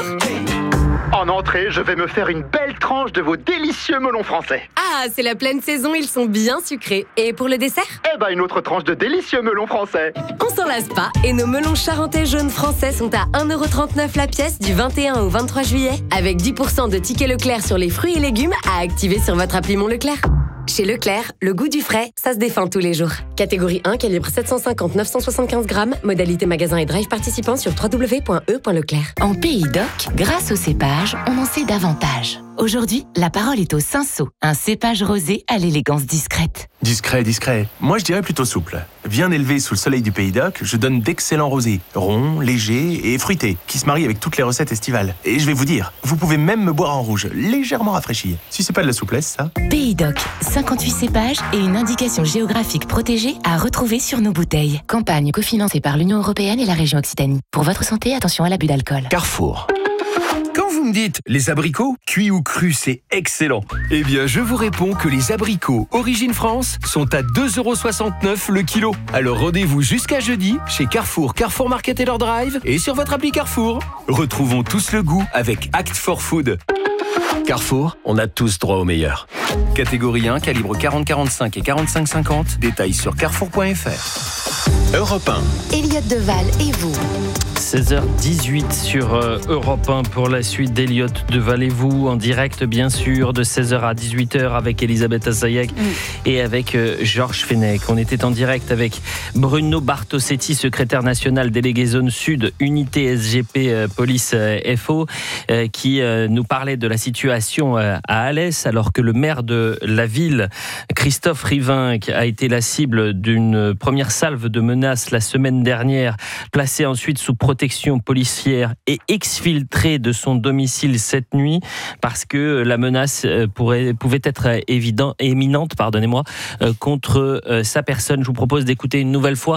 En entrée, je vais me faire une belle tranche de vos délicieux melons français. Ah, c'est la pleine saison, ils sont bien sucrés. Et pour le dessert? Eh ben, une autre tranche de délicieux melons français. On s'en lasse pas, et nos melons charentais jaunes français sont à un euro trente-neuf la pièce du vingt et un au vingt-trois juillet, avec dix pour cent de tickets Leclerc sur les fruits et légumes à activer sur votre appli Mon Leclerc. Chez Leclerc, le goût du frais, ça se défend tous les jours. Catégorie un, calibre sept cent cinquante neuf cent soixante-quinze grammes, modalité magasin et drive participant sur w w w point e point leclerc. En Pays d'Oc, grâce au cépage, on en sait davantage. Aujourd'hui, la parole est au Cinsault, un cépage rosé à l'élégance discrète. Discret, discret. Moi, je dirais plutôt souple. Bien élevé sous le soleil du Pays d'Oc, je donne d'excellents rosés, ronds, légers et fruités, qui se marient avec toutes les recettes estivales. Et je vais vous dire, vous pouvez même me boire en rouge, légèrement rafraîchi. Si c'est pas de la souplesse, ça. Pays d'Oc, cinquante-huit cépages et une indication géographique protégée à retrouver sur nos bouteilles. Campagne cofinancée par l'Union européenne et la région Occitanie. Pour votre santé, attention à l'abus d'alcool. Carrefour. Quand vous me dites les abricots, cuits ou crus, c'est excellent. Eh bien, je vous réponds que les abricots Origine France sont à deux euros soixante-neuf le kilo. Alors rendez-vous jusqu'à jeudi chez Carrefour, Carrefour Market et leur drive et sur votre appli Carrefour. Retrouvons tous le goût avec Act for Food. Carrefour, on a tous droit au meilleur. Catégorie un, calibre quarante quarante-cinq et quarante-cinq cinquante. Détails sur carrefour point f r. Europe un. Elliot Deval et vous. seize heures dix-huit sur euh, Europe un pour la suite d'Elliot de Vallée-vous, en direct bien sûr de seize heures à dix-huit heures avec Elisabeth Assayeg mm. et avec euh, Georges Fenech. On était en direct avec Bruno Bartosetti, secrétaire national délégué zone sud, unité S G P euh, Police euh, F O, euh, qui euh, nous parlait de la situation euh, à Alès, alors que le maire de la ville, Christophe Rivinc, a été la cible d'une première salve de menaces la semaine dernière, placé ensuite sous protection policière et exfiltré de son domicile cette nuit parce que la menace pourrait, pouvait être évident, éminente pardonnez-moi, contre sa personne. Je vous propose d'écouter une nouvelle fois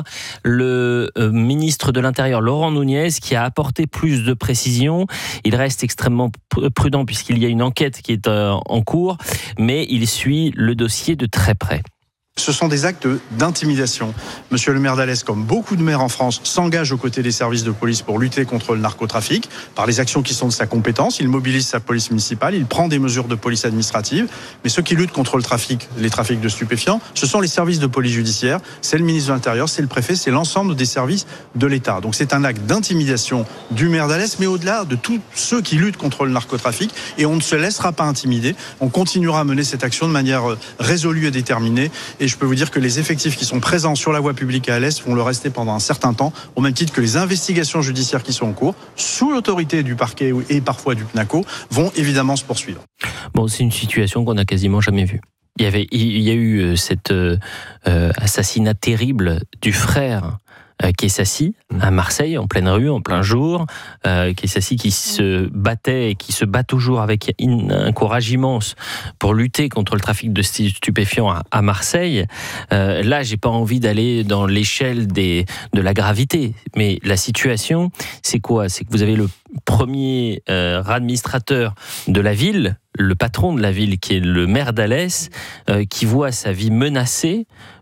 le ministre de l'Intérieur, Laurent Nunez, qui a apporté plus de précisions. Il reste extrêmement prudent puisqu'il y a une enquête qui est en cours, mais il suit le dossier de très près. Ce sont des actes d'intimidation. Monsieur le maire d'Alès, comme beaucoup de maires en France, s'engage aux côtés des services de police pour lutter contre le narcotrafic par les actions qui sont de sa compétence. Il mobilise sa police municipale, il prend des mesures de police administrative. Mais ceux qui luttent contre le trafic, les trafics de stupéfiants, ce sont les services de police judiciaire, c'est le ministre de l'Intérieur, c'est le préfet, c'est l'ensemble des services de l'État. Donc c'est un acte d'intimidation du maire d'Alès, mais au-delà de tous ceux qui luttent contre le narcotrafic. Et on ne se laissera pas intimider. On continuera à mener cette action de manière résolue et déterminée. Et je peux vous dire que les effectifs qui sont présents sur la voie publique à Alès vont le rester pendant un certain temps, au même titre que les investigations judiciaires qui sont en cours, sous l'autorité du parquet et parfois du P N A C O, vont évidemment se poursuivre. Bon, c'est une situation qu'on n'a quasiment jamais vue. Il y avait, il y a eu cet euh, assassinat terrible du frère Euh, Kessassi à Marseille, en pleine rue, en plein jour. Euh, Kessassi qui se battait et qui se bat toujours avec un courage immense pour lutter contre le trafic de stupéfiants à, à Marseille. Euh, là, j'ai pas envie d'aller dans l'échelle des, de la gravité, mais la situation, c'est quoi? C'est que vous avez le premier euh, administrateur de la ville, le patron de la ville, qui est le maire d'Alès, euh, qui voit sa vie menacée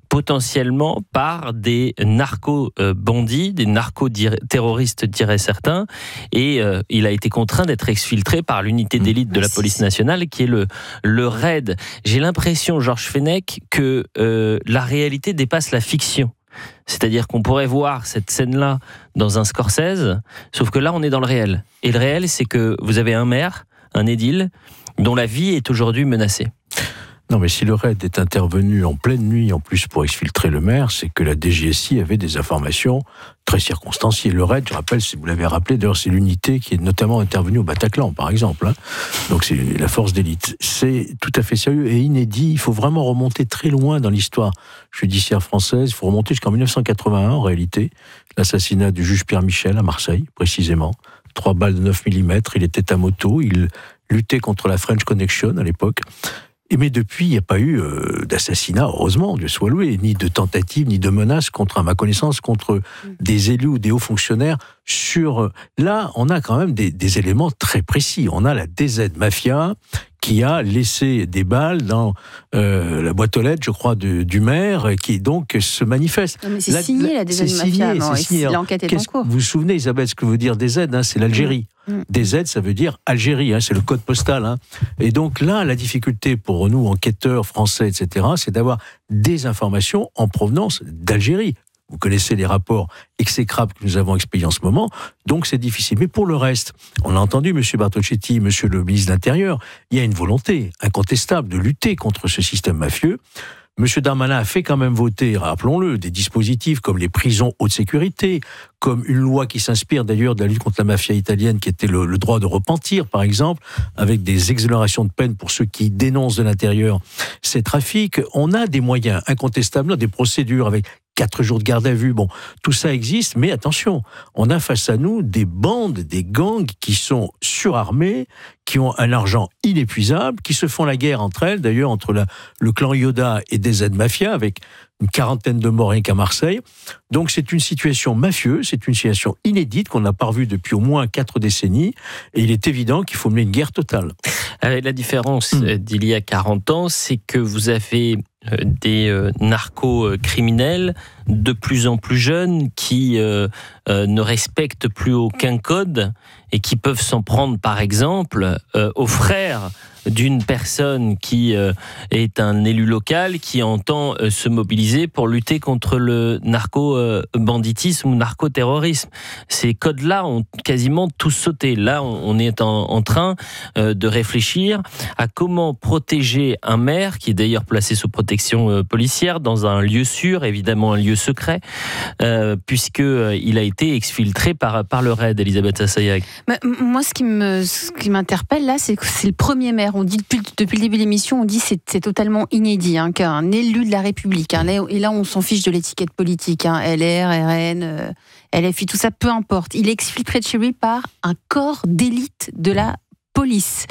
potentiellement par des narco-bandits, des narco-terroristes diraient certains, et euh, il a été contraint d'être exfiltré par l'unité d'élite de la police nationale qui est le, le RAID. J'ai l'impression, Georges Fenech, que euh, la réalité dépasse la fiction. C'est-à-dire qu'on pourrait voir cette scène-là dans un Scorsese, sauf que là, on est dans le réel. Et le réel, c'est que vous avez un maire, un édile, dont la vie est aujourd'hui menacée. Non, mais si le RAID est intervenu en pleine nuit, en plus pour exfiltrer le maire, c'est que la D G S I avait des informations très circonstanciées. Le RAID, je rappelle, si vous l'avez rappelé, d'ailleurs, c'est l'unité qui est notamment intervenue au Bataclan, par exemple. Hein. Donc, c'est la force d'élite. C'est tout à fait sérieux et inédit. Il faut vraiment remonter très loin dans l'histoire judiciaire française. Il faut remonter jusqu'en dix-neuf cent quatre-vingt-un, en réalité. L'assassinat du juge Pierre Michel à Marseille, précisément. Trois balles de neuf millimètres. Il était à moto. Il luttait contre la French Connection à l'époque. Et mais depuis, il n'y a pas eu euh, d'assassinat, heureusement, Dieu soit loué, ni de tentative, ni de menace contre, à ma connaissance, contre des élus ou des hauts fonctionnaires. Sur là, on a quand même des, des éléments très précis. On a la D Z Mafia qui a laissé des balles dans euh, la boîte aux lettres, je crois, de, du maire, qui donc se manifeste. Non, mais c'est la, signé la, la D Z Mafia, signé, non, signé. L'enquête est en cours. Vous vous souvenez, Isabelle, ce que veut dire D Z, hein, c'est l'Algérie. Mmh. D Z, ça veut dire Algérie, hein, c'est le code postal. Hein. Et donc là, la difficulté pour nous, enquêteurs français, et cetera, c'est d'avoir des informations en provenance d'Algérie. Vous connaissez les rapports exécrables que nous avons expédiés en ce moment, donc c'est difficile. Mais pour le reste, on a entendu M. Bartocchetti, M. le ministre de l'Intérieur, il y a une volonté incontestable de lutter contre ce système mafieux. M. Darmanin a fait quand même voter, rappelons-le, des dispositifs comme les prisons haute sécurité, comme une loi qui s'inspire d'ailleurs de la lutte contre la mafia italienne, qui était le, le droit de repentir, par exemple, avec des exonérations de peine pour ceux qui dénoncent de l'intérieur ces trafics. On a des moyens incontestables, des procédures avec quatre jours de garde à vue, bon, tout ça existe, mais attention, on a face à nous des bandes, des gangs qui sont surarmés, qui ont un argent inépuisable, qui se font la guerre entre elles, d'ailleurs entre la, le clan Yoda et D Z Mafia, avec une quarantaine de morts rien qu'à Marseille. Donc c'est une situation mafieuse, c'est une situation inédite qu'on n'a pas revue depuis au moins quatre décennies, et il est évident qu'il faut mener une guerre totale. Euh, la différence mmh. d'il y a quarante ans, c'est que vous avez euh, des euh, narco-criminels de plus en plus jeunes qui euh, euh, ne respectent plus aucun code et qui peuvent s'en prendre, par exemple, euh, aux frères d'une personne qui euh, est un élu local qui entend euh, se mobiliser pour lutter contre le narco-banditisme ou narco-terrorisme. Ces codes-là ont quasiment tous sauté. Là, on, on est en, en train euh, de réfléchir à comment protéger un maire, qui est d'ailleurs placé sous protection euh, policière, dans un lieu sûr, évidemment un lieu secret, euh, puisqu'il euh, a été exfiltré par, par le RAID, Elisabeth Assayag. Bah, moi, ce qui, me, ce qui m'interpelle là, c'est que c'est le premier maire. On dit depuis, depuis le début de l'émission, on dit que c'est, c'est totalement inédit, hein, qu'un élu de la République, hein, et là on s'en fiche de l'étiquette politique, hein, L R, R N, euh, L F I, tout ça, peu importe. Il est exfiltré de chez lui par un corps d'élite de la police.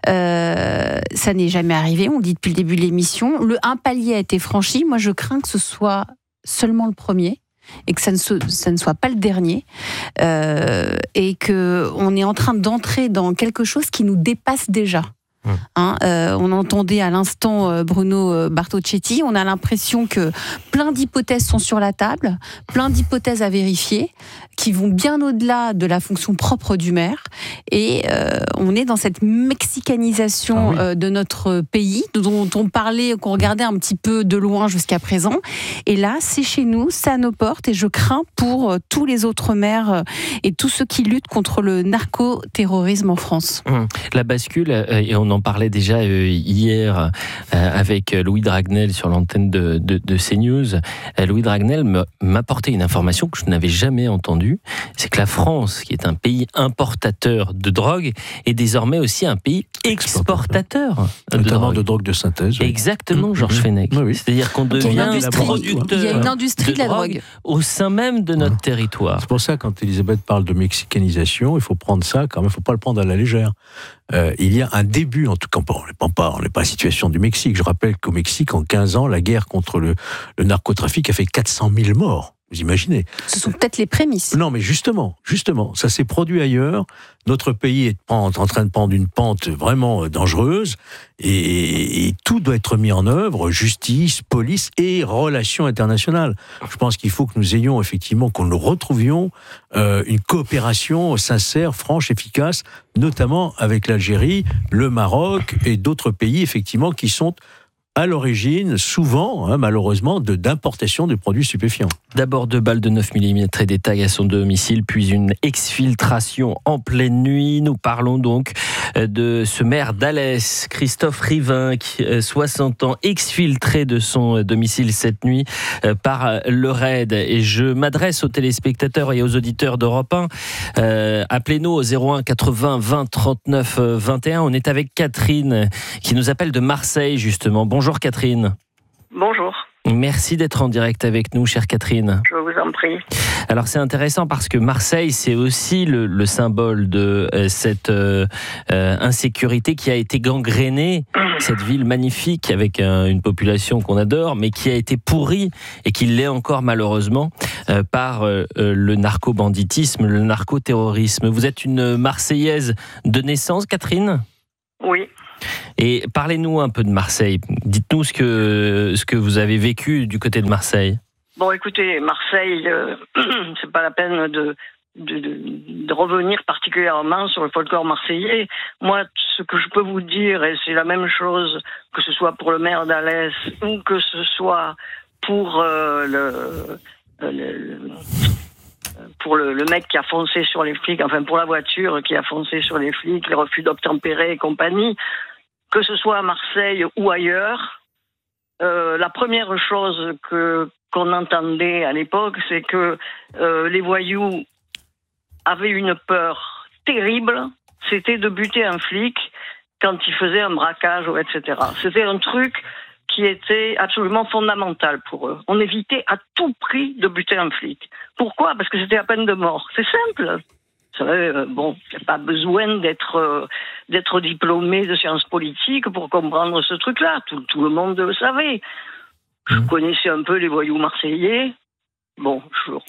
Euh, ça n'est jamais arrivé, on dit depuis le début de l'émission. Le un palier a été franchi. Moi, je crains que ce soit seulement le premier et que ça ne, so, ça ne soit pas le dernier, euh, et qu'on est en train d'entrer dans quelque chose qui nous dépasse déjà. Hein, euh, on entendait à l'instant euh, Bruno Bartocchetti, on a l'impression que plein d'hypothèses sont sur la table, plein d'hypothèses à vérifier, qui vont bien au-delà de la fonction propre du maire, et euh, on est dans cette mexicanisation ah oui. euh, de notre pays, dont on parlait, qu'on regardait un petit peu de loin jusqu'à présent, et là c'est chez nous, c'est à nos portes, et je crains pour euh, tous les autres maires euh, et tous ceux qui luttent contre le narco-terrorisme en France. Mmh. La bascule, euh, et on en parlait déjà euh, hier euh, avec Louis Dragnel sur l'antenne de, de, de CNews. Euh, Louis Dragnel m'apportait une information que je n'avais jamais entendue, c'est que la France, qui est un pays importateur de drogue, est désormais aussi un pays exportateur de drogue. de drogue de synthèse. Oui. Exactement, Georges mmh. Fenech. Oui, oui. C'est-à-dire qu'on devient un producteur Il y a une industrie de, de la drogue, drogue au sein même de notre mmh. territoire. C'est pour ça, quand Elisabeth parle de mexicanisation, il faut prendre ça quand même, il ne faut pas le prendre à la légère. Euh, il y a un début, en tout cas, on n'est pas, on n'est pas à la situation du Mexique. Je rappelle qu'au Mexique, en quinze ans, la guerre contre le, le narcotrafic a fait quatre cent mille morts. Vous imaginez? Ce sont peut-être les prémices. Non, mais justement, justement, ça s'est produit ailleurs. Notre pays est en train de prendre une pente vraiment dangereuse et, et tout doit être mis en œuvre, justice, police et relations internationales. Je pense qu'il faut que nous ayons effectivement, qu'on nous retrouvions euh, une coopération sincère, franche, efficace, notamment avec l'Algérie, le Maroc et d'autres pays effectivement qui sont à l'origine, souvent, hein, malheureusement, de, d'importation de produits stupéfiants. D'abord deux balles de neuf millimètres et des tags à son domicile, puis une exfiltration en pleine nuit. Nous parlons donc de ce maire d'Alès, Christophe Rivin, qui, soixante ans, exfiltré de son domicile cette nuit par le raid. Et je m'adresse aux téléspectateurs et aux auditeurs d'Europe un. Euh, appelez-nous au zéro un quatre-vingts vingt trente-neuf vingt et un. On est avec Catherine, qui nous appelle de Marseille, justement. Bonjour Catherine. Bonjour. Merci d'être en direct avec nous, chère Catherine. Je vous en prie. Alors c'est intéressant parce que Marseille, c'est aussi le, le symbole de euh, cette euh, euh, insécurité qui a été gangrénée, cette ville magnifique avec euh, une population qu'on adore, mais qui a été pourrie et qui l'est encore malheureusement euh, par euh, le narco-banditisme, le narco-terrorisme. Vous êtes une Marseillaise de naissance, Catherine ? Oui. Et parlez-nous un peu de Marseille. Dites-nous ce que, ce que vous avez vécu du côté de Marseille. Bon, écoutez, Marseille, euh, c'est pas la peine de, de, de, de revenir particulièrement sur le folklore marseillais. Moi, ce que je peux vous dire, et c'est la même chose que ce soit pour le maire d'Alès ou que ce soit pour euh, le... le, le pour le, le mec qui a foncé sur les flics, enfin pour la voiture qui a foncé sur les flics, les refus d'obtempérer et compagnie, que ce soit à Marseille ou ailleurs, euh, la première chose que qu'on entendait à l'époque, c'est que euh, les voyous avaient une peur terrible, c'était de buter un flic quand il faisait un braquage, et cetera. C'était un truc qui était absolument fondamental pour eux. On évitait à tout prix de buter un flic. Pourquoi ? Parce que c'était à peine de mort. C'est simple. Vous savez, euh, bon, il n'y a pas besoin d'être euh, d'être diplômé de sciences politiques pour comprendre ce truc-là. Tout, tout le monde le savait. Je connaissais un peu les voyous marseillais. Bon,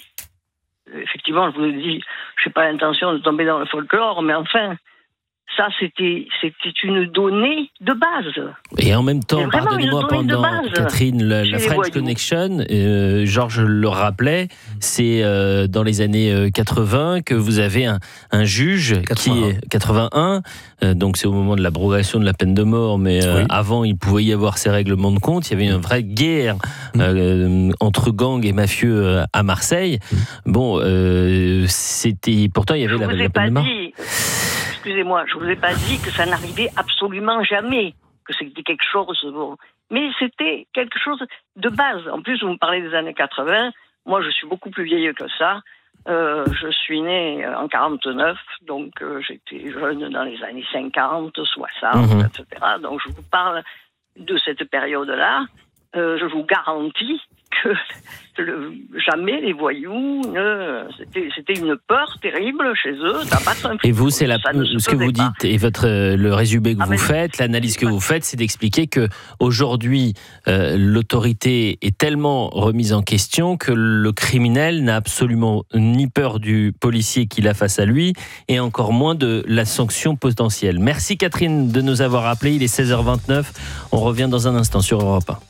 je, effectivement, je vous ai dit, je n'ai pas l'intention de tomber dans le folklore, mais enfin... Ça, c'était, c'était une donnée de base. Et en même temps, pardonnez-moi, pendant Catherine, la, la French Connection, euh, Georges le rappelait, c'est euh, dans les années quatre-vingts que vous avez un, un juge quatre-vingt-un. Qui est quatre-vingt-un, euh, donc c'est au moment de l'abrogation de la peine de mort, mais euh, oui. Avant, il pouvait y avoir ces règlements de compte. Il y avait une vraie guerre euh, entre gangs et mafieux euh, à Marseille. Bon, euh, c'était pourtant il y avait la, la peine de mort. Dit... Excusez-moi, je ne vous ai pas dit que ça n'arrivait absolument jamais, que c'était quelque chose... Bon, mais c'était quelque chose de base. En plus, vous me parlez des années quatre-vingts. Moi, je suis beaucoup plus vieille que ça. Euh, je suis née en quarante-neuf, donc euh, j'étais jeune dans les années cinquante, soixante, mmh. et cetera. Donc, je vous parle de cette période-là. Euh, je vous garantis que le, jamais les voyous, ne, c'était, c'était une peur terrible chez eux d'abattre un flic. Et vous, c'est la, ce que vous dites, et votre, le résumé que ah vous faites, l'analyse que vous faites, c'est d'expliquer que aujourd'hui, euh, l'autorité est tellement remise en question que le criminel n'a absolument ni peur du policier qu'il a face à lui, et encore moins de la sanction potentielle. Merci Catherine de nous avoir appelés, il est seize heures vingt-neuf, on revient dans un instant sur Europe un.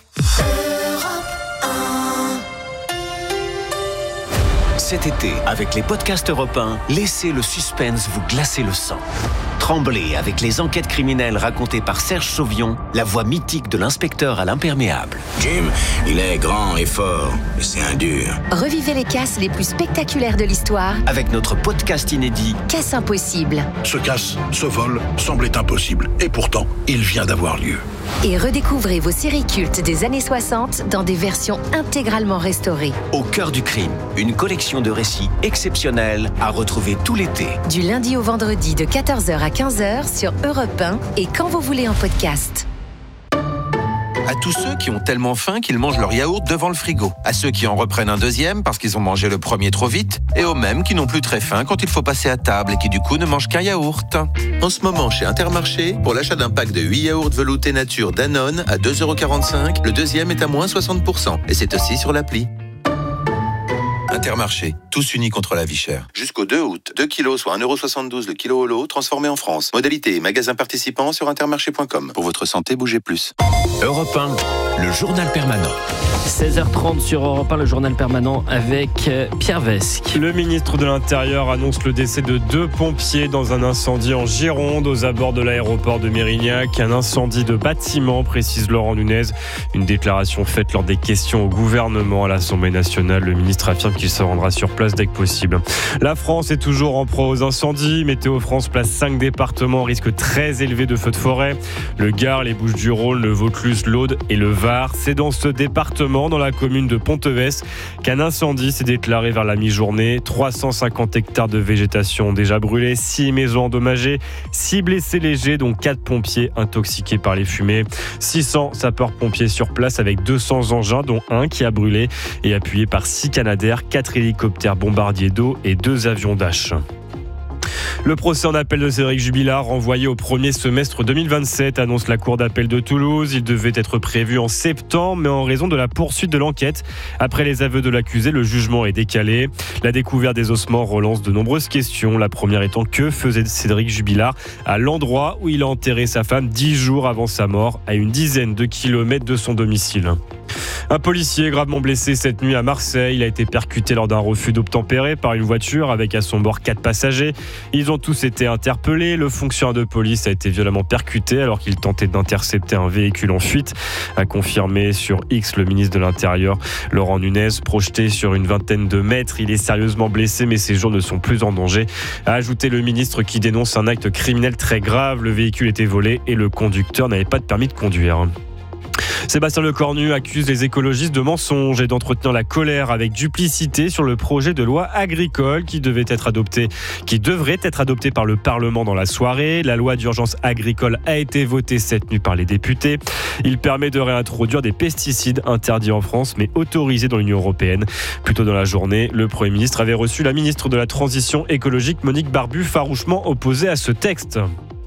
Cet été, avec les podcasts Europe un, laissez le suspense vous glacer le sang. Tremblez avec les enquêtes criminelles racontées par Serge Chauvion, la voix mythique de l'inspecteur à l'imperméable. Jim, il est grand et fort, mais c'est un dur. Revivez les casses les plus spectaculaires de l'histoire avec notre podcast inédit Casse impossible. Ce casse, ce vol, semblait impossible. Et pourtant, il vient d'avoir lieu. Et redécouvrez vos séries cultes des années soixante dans des versions intégralement restaurées. Au cœur du crime, une collection de récits exceptionnels à retrouver tout l'été. Du lundi au vendredi de quatorze heures à quinze heures sur Europe un et quand vous voulez en podcast. À tous ceux qui ont tellement faim qu'ils mangent leur yaourt devant le frigo. À ceux qui en reprennent un deuxième parce qu'ils ont mangé le premier trop vite. Et aux mêmes qui n'ont plus très faim quand il faut passer à table et qui du coup ne mangent qu'un yaourt. En ce moment, chez Intermarché, pour l'achat d'un pack de huit yaourts veloutés nature Danone à deux euros quarante-cinq, le deuxième est à moins soixante pour cent. Et c'est aussi sur l'appli. Intermarché, tous unis contre la vie chère. Jusqu'au deux août, deux kilos, soit un euro soixante-douze le kilo au lot, transformé en France. Modalité et magasin participant sur intermarché point com. Pour votre santé, bougez plus. Europe un, le journal permanent. seize heures trente sur Europe un, le journal permanent avec Pierre Vesque. Le ministre de l'Intérieur annonce le décès de deux pompiers dans un incendie en Gironde, aux abords de l'aéroport de Mérignac. Un incendie de bâtiment, précise Laurent Nunez. Une déclaration faite lors des questions au gouvernement à l'Assemblée nationale. Le ministre affirme qu'il se rendra sur place dès que possible. La France est toujours en proie aux incendies. Météo France place cinq départements au risque très élevé de feux de forêt. Le Gard, les Bouches-du-Rhône, le Vaucluse, l'Aude et le Var. C'est dans ce département, dans la commune de Ponteves, qu'un incendie s'est déclaré vers la mi-journée. trois cent cinquante hectares de végétation ont déjà brûlé, six maisons endommagées, six blessés légers, dont quatre pompiers intoxiqués par les fumées. six cents sapeurs-pompiers sur place avec deux cents engins, dont un qui a brûlé, et appuyé par six Canadair, quatre hélicoptères bombardiers d'eau et deux avions Dash. Le procès en appel de Cédric Jubilard, renvoyé au premier semestre deux mille vingt-sept, annonce la cour d'appel de Toulouse. Il devait être prévu en septembre, mais en raison de la poursuite de l'enquête, après les aveux de l'accusé, le jugement est décalé. La découverte des ossements relance de nombreuses questions. La première étant, que faisait Cédric Jubilard à l'endroit où il a enterré sa femme dix jours avant sa mort, à une dizaine de kilomètres de son domicile. Un policier gravement blessé cette nuit à Marseille. Il a été percuté lors d'un refus d'obtempérer par une voiture avec à son bord quatre passagers. Ils ont tous été interpellés. Le fonctionnaire de police a été violemment percuté alors qu'il tentait d'intercepter un véhicule en fuite, a confirmé sur X le ministre de l'Intérieur, Laurent Nunez. Projeté sur une vingtaine de mètres, il est sérieusement blessé, mais ses jours ne sont plus en danger, a ajouté le ministre, qui dénonce un acte criminel très grave. Le véhicule était volé et le conducteur n'avait pas de permis de conduire. Sébastien Lecornu accuse les écologistes de mensonges et d'entretenir la colère avec duplicité sur le projet de loi agricole qui devait être adopté, qui devrait être adopté par le Parlement dans la soirée. La loi d'urgence agricole a été votée cette nuit par les députés. Il permet de réintroduire des pesticides interdits en France mais autorisés dans l'Union européenne. Plus tôt dans la journée, le Premier ministre avait reçu la ministre de la Transition écologique, Monique Barbu, farouchement opposée à ce texte.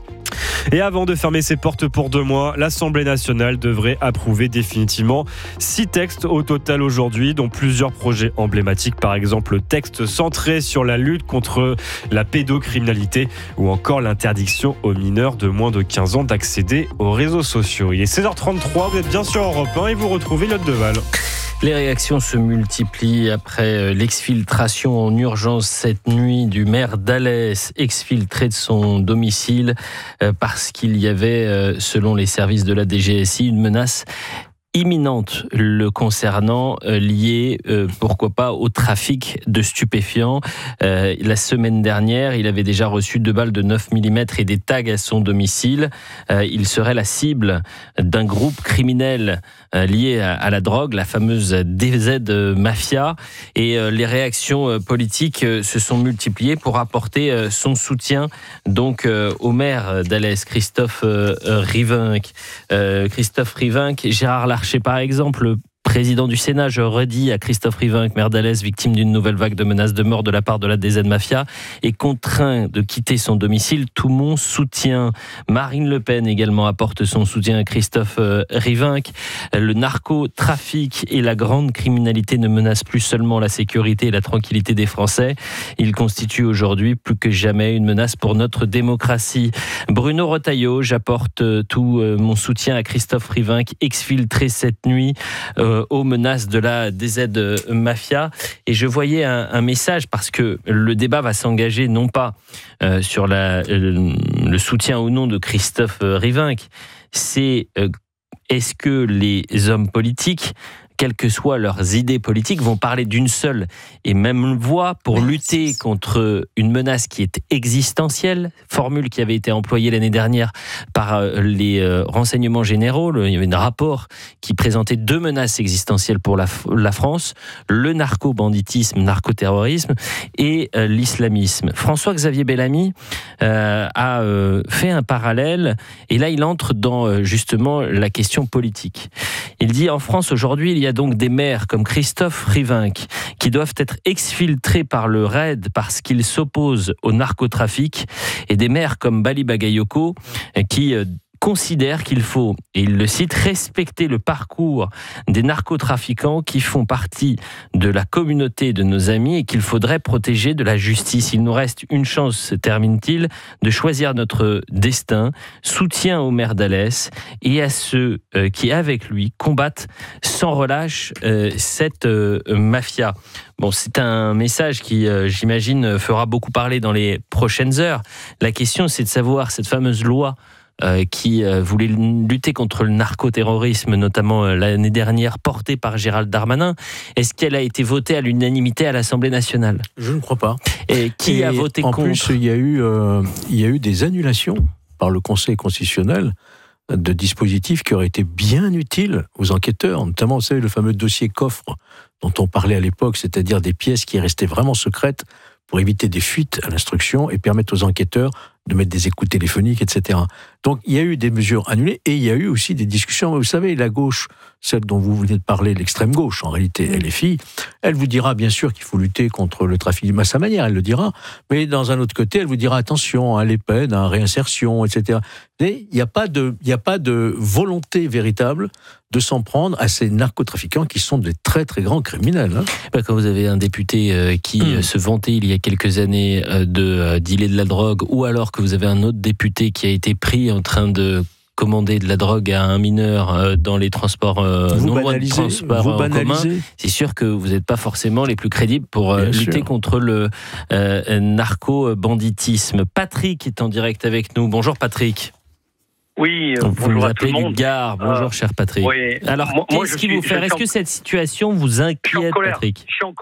Et avant de fermer ses portes pour deux mois, l'Assemblée nationale devrait approuver définitivement six textes au total aujourd'hui, dont plusieurs projets emblématiques. Par exemple, le texte centré sur la lutte contre la pédocriminalité ou encore l'interdiction aux mineurs de moins de quinze ans d'accéder aux réseaux sociaux. Il est seize heures trente-trois, vous êtes bien sur Europe un et vous retrouvez Lotte Deval. Les réactions se multiplient après l'exfiltration en urgence cette nuit du maire d'Alès, exfiltré de son domicile parce qu'il y avait, selon les services de la D G S I, une menace imminente le concernant, euh, liée, euh, pourquoi pas, au trafic de stupéfiants. Euh, la semaine dernière, il avait déjà reçu deux balles de neuf millimètres et des tags à son domicile. Euh, il serait la cible d'un groupe criminel euh, lié à, à la drogue, la fameuse D Z Mafia. Et euh, les réactions euh, politiques euh, se sont multipliées pour apporter euh, son soutien donc euh, au maire d'Alès, Christophe euh, Rivinc. Euh, Christophe Rivinc, Gérard Larcher, par exemple, le président du Sénat, je redis à Christophe Rivinc, maire d'Alès, victime d'une nouvelle vague de menaces de mort de la part de la D Z Mafia, est contraint de quitter son domicile. Tout mon soutien. Marine Le Pen également apporte son soutien à Christophe Rivinc. Le narcotrafic et la grande criminalité ne menacent plus seulement la sécurité et la tranquillité des Français. Ils constituent aujourd'hui plus que jamais une menace pour notre démocratie. Bruno Retailleau, j'apporte tout mon soutien à Christophe Rivinc, exfiltré cette nuit euh, aux menaces de la D Z Mafia. Et je voyais un, un message, parce que le débat va s'engager non pas euh, sur la, euh, le soutien ou non de Christophe Rivinc, c'est euh, est-ce que les hommes politiques, quelles que soient leurs idées politiques, vont parler d'une seule et même voix pour lutter contre une menace qui est existentielle, formule qui avait été employée l'année dernière par les renseignements généraux. Il y avait un rapport qui présentait deux menaces existentielles pour la, la France, le narco-banditisme, narcoterrorisme et euh, l'islamisme. François-Xavier Bellamy euh, a euh, fait un parallèle, et là il entre dans euh, justement la question politique. Il dit: en France aujourd'hui, il y a donc des maires comme Christophe Rivinc qui doivent être exfiltrés par le RAID parce qu'ils s'opposent au narcotrafic, et des maires comme Bali Bagayoko qui considère qu'il faut, et il le cite, respecter le parcours des narcotrafiquants qui font partie de la communauté de nos amis et qu'il faudrait protéger de la justice. Il nous reste une chance, termine-t-il, de choisir notre destin. Soutien au maire d'Alès et à ceux euh, qui, avec lui, combattent sans relâche euh, cette euh, mafia. Bon, c'est un message qui, euh, j'imagine, fera beaucoup parler dans les prochaines heures. La question, c'est de savoir, cette fameuse loi Euh, qui euh, voulait lutter contre le narcoterrorisme, notamment euh, l'année dernière, portée par Gérald Darmanin. Est-ce qu'elle a été votée à l'unanimité à l'Assemblée nationale ? Je ne crois pas. Et qui Et a voté en contre ? En plus, il y a eu, euh, il y a eu des annulations par le Conseil constitutionnel de dispositifs qui auraient été bien utiles aux enquêteurs, notamment, vous savez, le fameux dossier coffre dont on parlait à l'époque, c'est-à-dire des pièces qui restaient vraiment secrètes pour éviter des fuites à l'instruction et permettre aux enquêteurs de mettre des écoutes téléphoniques, et cetera. Donc, il y a eu des mesures annulées et il y a eu aussi des discussions. Vous savez, la gauche, celle dont vous venez de parler, l'extrême gauche, en réalité, L F I, elle vous dira bien sûr qu'il faut lutter contre le trafic à sa manière, elle le dira, mais dans un autre côté, elle vous dira attention à les peines, à la réinsertion, et cetera. Mais il n'y a pas de, il n'y a pas de volonté véritable de s'en prendre à ces narcotrafiquants qui sont des très très grands criminels. Hein. Quand vous avez un député euh, qui mmh. se vantait il y a quelques années euh, de euh, dealer de la drogue, ou alors que vous avez un autre député qui a été pris en train de commander de la drogue à un mineur euh, dans les transports euh, vous non loin de transports vous en commun, c'est sûr que vous n'êtes pas forcément les plus crédibles pour euh, lutter sûr. contre le euh, narco-banditisme. Patrick est en direct avec nous. Bonjour Patrick. Oui, euh, vous bonjour nous à tout appelez le monde. du Gard. Bonjour, euh, cher Patrick. Oui. Alors, moi, qu'est-ce qui suis, vous fait ? Est-ce que cette situation vous inquiète, je suis en colère. Patrick ? Je suis en,